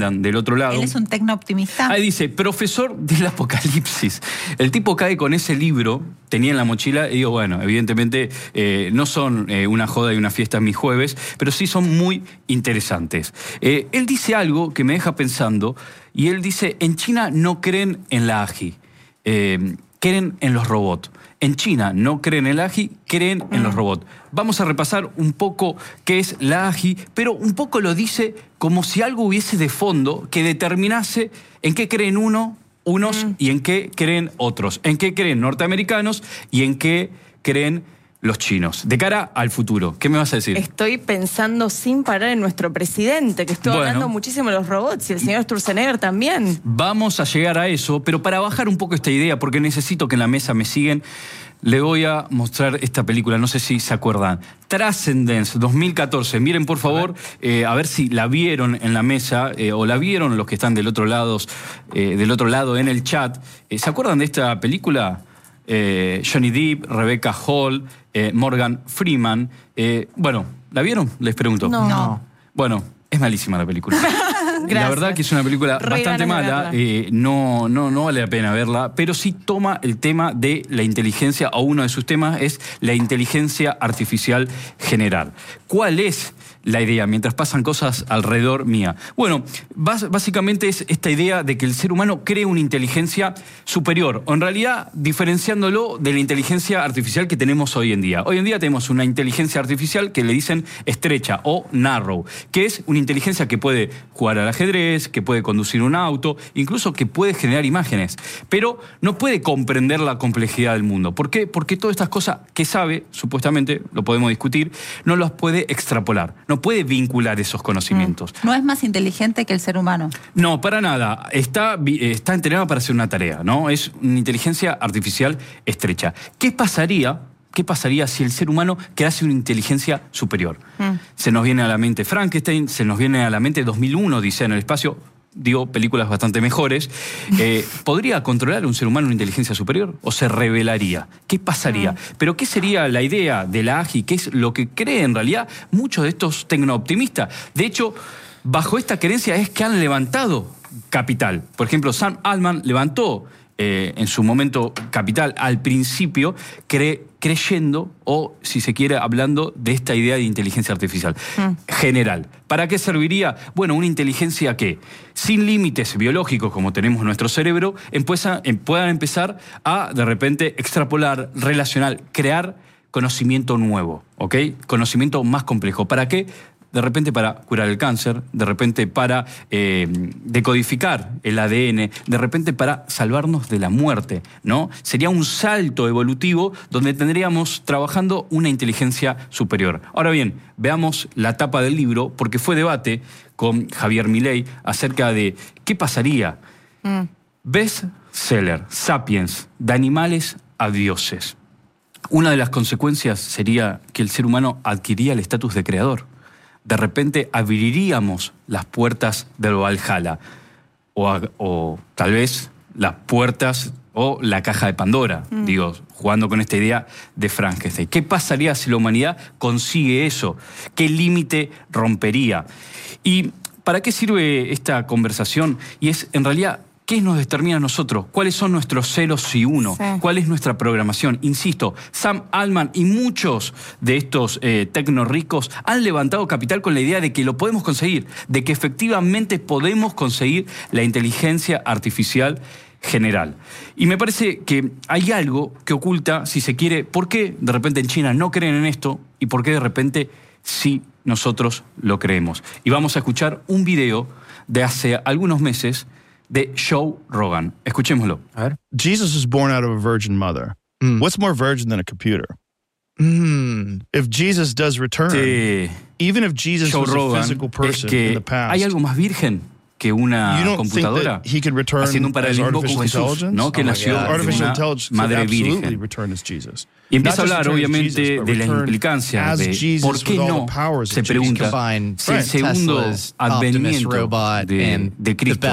Nolan del otro lado. Él es un tecno-optimista. Ahí dice, profesor del apocalipsis. El tipo cae con ese libro, tenía en la mochila, y digo, bueno, evidentemente eh, no son eh, una joda y una fiesta mis jueves, pero sí son muy interesantes. Eh, él dice algo que me deja pensando, y él dice, en China no creen en la A G I, eh, creen en los robots. En China no creen en la A G I, creen en los robots. Vamos a repasar un poco qué es la A G I, pero un poco lo dice como si algo hubiese de fondo que determinase en qué creen uno, unos mm. y en qué creen otros. En qué creen norteamericanos y en qué creen los chinos. De cara al futuro, ¿qué me vas a decir? Estoy pensando sin parar en nuestro presidente, que estuvo bueno, hablando muchísimo de los robots, y el señor Sturzenegger también. Vamos a llegar a eso, pero para bajar un poco esta idea, porque necesito que en la mesa me siguen, le voy a mostrar esta película, no sé si se acuerdan. Transcendence, dos mil catorce. Miren, por favor, eh, a ver si la vieron en la mesa, eh, o la vieron los que están del otro lado, eh, del otro lado en el chat. Eh, ¿Se acuerdan de esta película? Eh, Johnny Depp, Rebecca Hall, eh, Morgan Freeman. Eh, bueno, ¿la vieron? Les pregunto. No. no. Bueno, es malísima la película. La verdad que es una película Re bastante mala, eh, no, no, no vale la pena verla, pero sí toma el tema de la inteligencia, o uno de sus temas es la inteligencia artificial general. ¿Cuál es la idea mientras pasan cosas alrededor mía? Bueno, bas- básicamente es esta idea de que el ser humano cree una inteligencia superior, o en realidad diferenciándolo de la inteligencia artificial que tenemos hoy en día. Hoy en día tenemos una inteligencia artificial que le dicen estrecha o narrow, que es una inteligencia que puede jugar al ajedrez, que puede conducir un auto, incluso que puede generar imágenes, pero no puede comprender la complejidad del mundo. ¿Por qué? Porque todas estas cosas que sabe, supuestamente, lo podemos discutir, no las puede extrapolar, no puede vincular esos conocimientos. No es más inteligente que el ser humano. No, para nada. Está, está entrenado para hacer una tarea, ¿no? Es una inteligencia artificial estrecha. ¿Qué pasaría? ¿Qué pasaría si el ser humano crease una inteligencia superior? Mm. Se nos viene a la mente Frankenstein, se nos viene a la mente dos mil uno, Odisea en el espacio, digo, películas bastante mejores. Eh, ¿Podría controlar un ser humano una inteligencia superior o se rebelaría? ¿Qué pasaría? Mm. ¿Pero qué sería la idea de la A G I? ¿Qué es lo que creen en realidad muchos de estos tecnooptimistas? De hecho, bajo esta creencia es que han levantado capital. Por ejemplo, Sam Altman levantó Eh, en su momento capital al principio, cre- creyendo, o si se quiere, hablando de esta idea de inteligencia artificial mm. general. ¿Para qué serviría? Bueno, una inteligencia que, sin límites biológicos como tenemos nuestro cerebro, empieza, em, puedan empezar a, de repente, extrapolar, relacionar, crear conocimiento nuevo, ¿ok? Conocimiento más complejo. ¿Para qué? De repente para curar el cáncer, de repente para eh, decodificar el A D N, de repente para salvarnos de la muerte, ¿no? Sería un salto evolutivo donde tendríamos trabajando una inteligencia superior. Ahora bien, veamos la tapa del libro, porque fue debate con Javier Milei acerca de qué pasaría. Mm. Bestseller, Sapiens, de animales a dioses. Una de las consecuencias sería que el ser humano adquiriría el estatus de creador. De repente abriríamos las puertas del Valhalla, o, a, o tal vez las puertas o la caja de Pandora, mm. digo, jugando con esta idea de Frankenstein. ¿Qué pasaría si la humanidad consigue eso? ¿Qué límite rompería? ¿Y para qué sirve esta conversación? Y es, en realidad, ¿qué nos determina a nosotros? ¿Cuáles son nuestros ceros si uno? Sí. ¿Cuál es nuestra programación? Insisto, Sam Altman y muchos de estos eh, tecnoricos han levantado capital con la idea de que lo podemos conseguir, de que efectivamente podemos conseguir la inteligencia artificial general. Y me parece que hay algo que oculta, si se quiere, por qué de repente en China no creen en esto y por qué de repente sí nosotros lo creemos. Y vamos a escuchar un video de hace algunos meses de Joe Rogan. Escuchémoslo. A ver. Jesus was born out of a virgin mother. Mm. What's more virgin than a computer? Mm. If Jesus does return, sí. even if Jesus Joe was Rogan, a physical person es que in the past, ¿hay algo más virgen que una computadora? He could return haciendo un paralelismo con Jesús, ¿no? Que oh nació de una madre virgen. Y empieza a hablar, obviamente, Jesus, de las implicancias de por qué no, se pregunta, si el segundo advenimiento de, de Cristo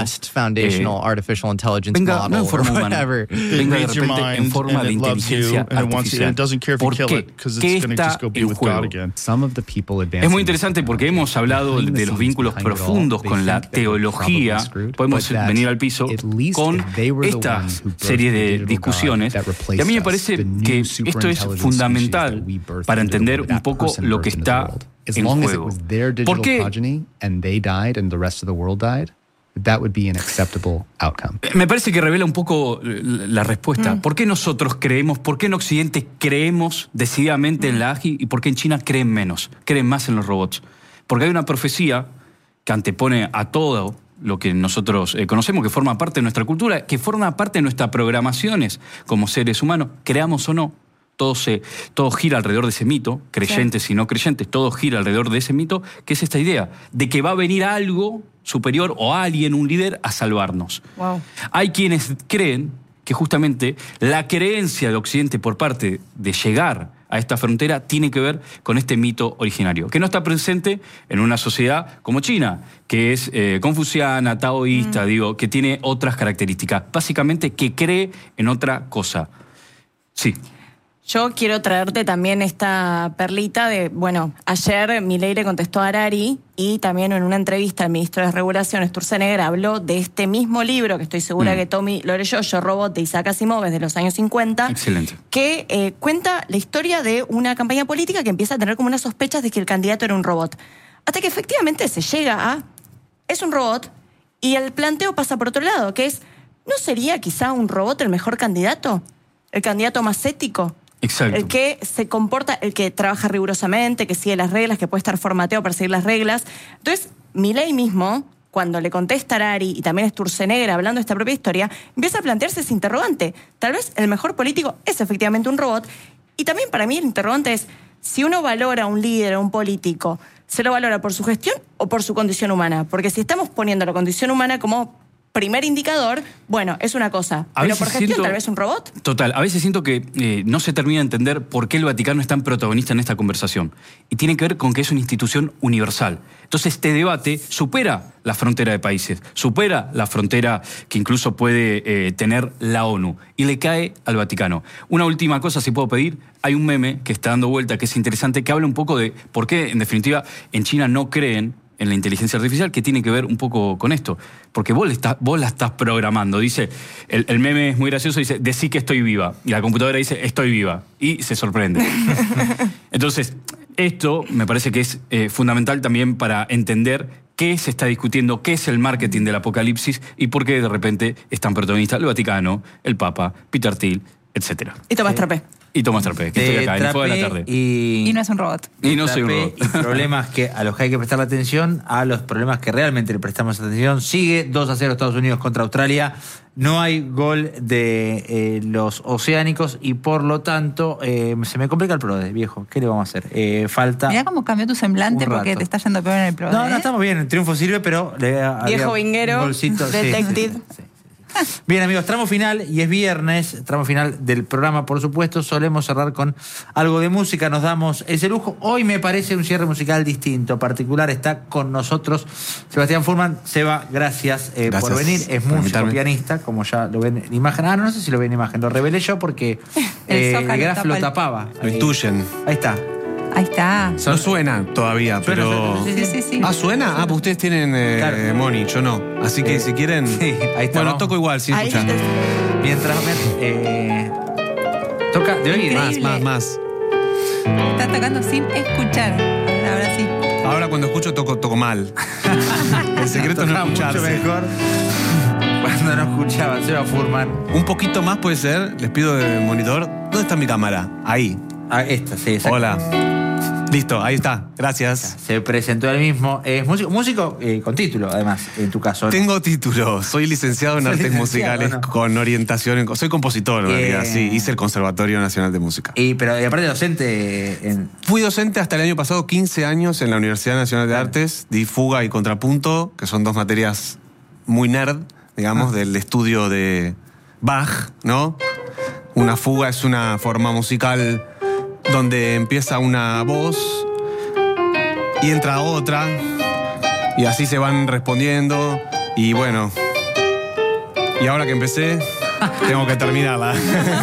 eh, venga no en forma humana, venga de repente en forma de inteligencia artificial. ¿Por qué? ¿Qué está en juego? Es muy interesante porque hemos hablado de los vínculos profundos con la teología analogía, podemos venir al piso con esta serie de discusiones. Y a mí me parece que esto es fundamental para entender un poco lo que está en juego. ¿Por qué? That would be an acceptable outcome. Me parece que revela un poco la respuesta. Mm. ¿Por qué nosotros creemos, por qué en Occidente creemos decididamente mm. en la A G I y por qué en China creen menos, creen más en los robots? Porque hay una profecía que antepone a todo lo que nosotros eh, conocemos, que forma parte de nuestra cultura, que forma parte de nuestras programaciones como seres humanos, creamos o no. Todo, se, todo gira alrededor de ese mito, creyentes sí. y no creyentes, todo gira alrededor de ese mito, que es esta idea de que va a venir algo superior o alguien, un líder, a salvarnos. Wow. Hay quienes creen que justamente la creencia de Occidente por parte de llegar a esta frontera tiene que ver con este mito originario, que no está presente en una sociedad como China, que es eh, confuciana, taoísta, mm. digo, que tiene otras características. Básicamente que cree en otra cosa. Sí. Yo quiero traerte también esta perlita de, bueno, ayer Milei le contestó a Harari y también en una entrevista el ministro de Regulación, Sturzenegger, habló de este mismo libro, que estoy segura mm. que Tommy lo leyó, Yo Robot, de Isaac Asimov, de los años cincuenta. Excelente. Que eh, cuenta la historia de una campaña política que empieza a tener como unas sospechas de que el candidato era un robot. Hasta que efectivamente se llega a, es un robot, y el planteo pasa por otro lado, que es, ¿no sería quizá un robot el mejor candidato? ¿El candidato más ético? Exacto. El que se comporta, el que trabaja rigurosamente, que sigue las reglas, que puede estar formateado para seguir las reglas. Entonces, Milei mismo, cuando le contesta a Harari y también Sturzenegger hablando de esta propia historia, empieza a plantearse ese interrogante. Tal vez el mejor político es efectivamente un robot. Y también para mí el interrogante es, si uno valora a un líder, a un político, ¿se lo valora por su gestión o por su condición humana? Porque si estamos poniendo la condición humana como primer indicador, bueno, es una cosa. A pero por gestión, siento, tal vez un robot. Total, a veces siento que eh, no se termina de entender por qué el Vaticano es tan protagonista en esta conversación. Y tiene que ver con que es una institución universal. Entonces este debate supera la frontera de países, supera la frontera que incluso puede eh, tener la ONU, y le cae al Vaticano. Una última cosa, si puedo pedir, hay un meme que está dando vuelta, que es interesante, que habla un poco de por qué, en definitiva, en China no creen en la inteligencia artificial, que tiene que ver un poco con esto. Porque vos, está, vos la estás programando. Dice, el, el meme es muy gracioso, dice, decí que estoy viva. Y la computadora dice, estoy viva. Y se sorprende. Entonces, esto me parece que es eh, fundamental también para entender qué se está discutiendo, qué es el marketing del apocalipsis y por qué de repente están protagonistas el Vaticano, el Papa, Peter Thiel, etcétera. Y Tomás Trape. Y Tomás Trape, que estoy acá, en el Fuego de la Tarde. Y, y no es un robot. Y no soy un robot. Y problemas que, a los que hay que prestar atención, a los problemas que realmente le prestamos atención. Sigue dos a cero Estados Unidos contra Australia. No hay gol de eh, los oceánicos y por lo tanto eh, se me complica el PRODE, viejo. ¿Qué le vamos a hacer? Eh, falta. Mirá cómo cambió tu semblante porque te está yendo peor en el PRODE. No, no, estamos bien. El triunfo sirve, pero. Le, viejo vinguero. Detective. Sí, sí, sí. Bien, amigos, tramo final, y es viernes, tramo final del programa, por supuesto. Solemos cerrar con algo de música, nos damos ese lujo. Hoy me parece un cierre musical distinto, particular. Está con nosotros Sebastián Furman. Seba, gracias, eh, gracias por venir. Es músico, pianista, como ya lo ven en imagen. Ah, no, no sé si lo ven en imagen, lo revelé yo porque eh, el graf lo tapaba. Lo intuyen. Ahí está. Ahí está. No suena todavía, suena, pero... Sí, sí, sí, sí. Ah, ¿suena? Ah, pues ustedes tienen eh, claro. Moni, yo no. Así que eh, si quieren... Sí, ahí está. Bueno, ¿no? Toco igual, sin escuchar. Mientras... Eh, toca de oír. Más, más, más. Está tocando sin escuchar. Ahora sí. Ahora cuando escucho toco, toco mal. El secreto es no escucharse. Mucho mejor cuando no escuchaba. Seba Furman. Un poquito más puede ser. Les pido del monitor. ¿Dónde está mi cámara? Ahí. Ah, esta, sí, exacto. Hola. Listo, ahí está. Gracias. Se presentó él mismo. Es músico, músico eh, con título, además, en tu caso. ¿No? Tengo título. Soy licenciado en Soy artes licenciado, musicales, ¿no? Con orientación en... Soy compositor, en eh... realidad, sí. Hice el Conservatorio Nacional de Música. Y, pero, y aparte docente en... Fui docente hasta el año pasado, quince años, en la Universidad Nacional de Artes. Di fuga y contrapunto, que son dos materias muy nerd, digamos, ah. del estudio de Bach, ¿no? Una fuga es una forma musical donde empieza una voz y entra otra y así se van respondiendo y bueno, y ahora que empecé tengo que terminarla.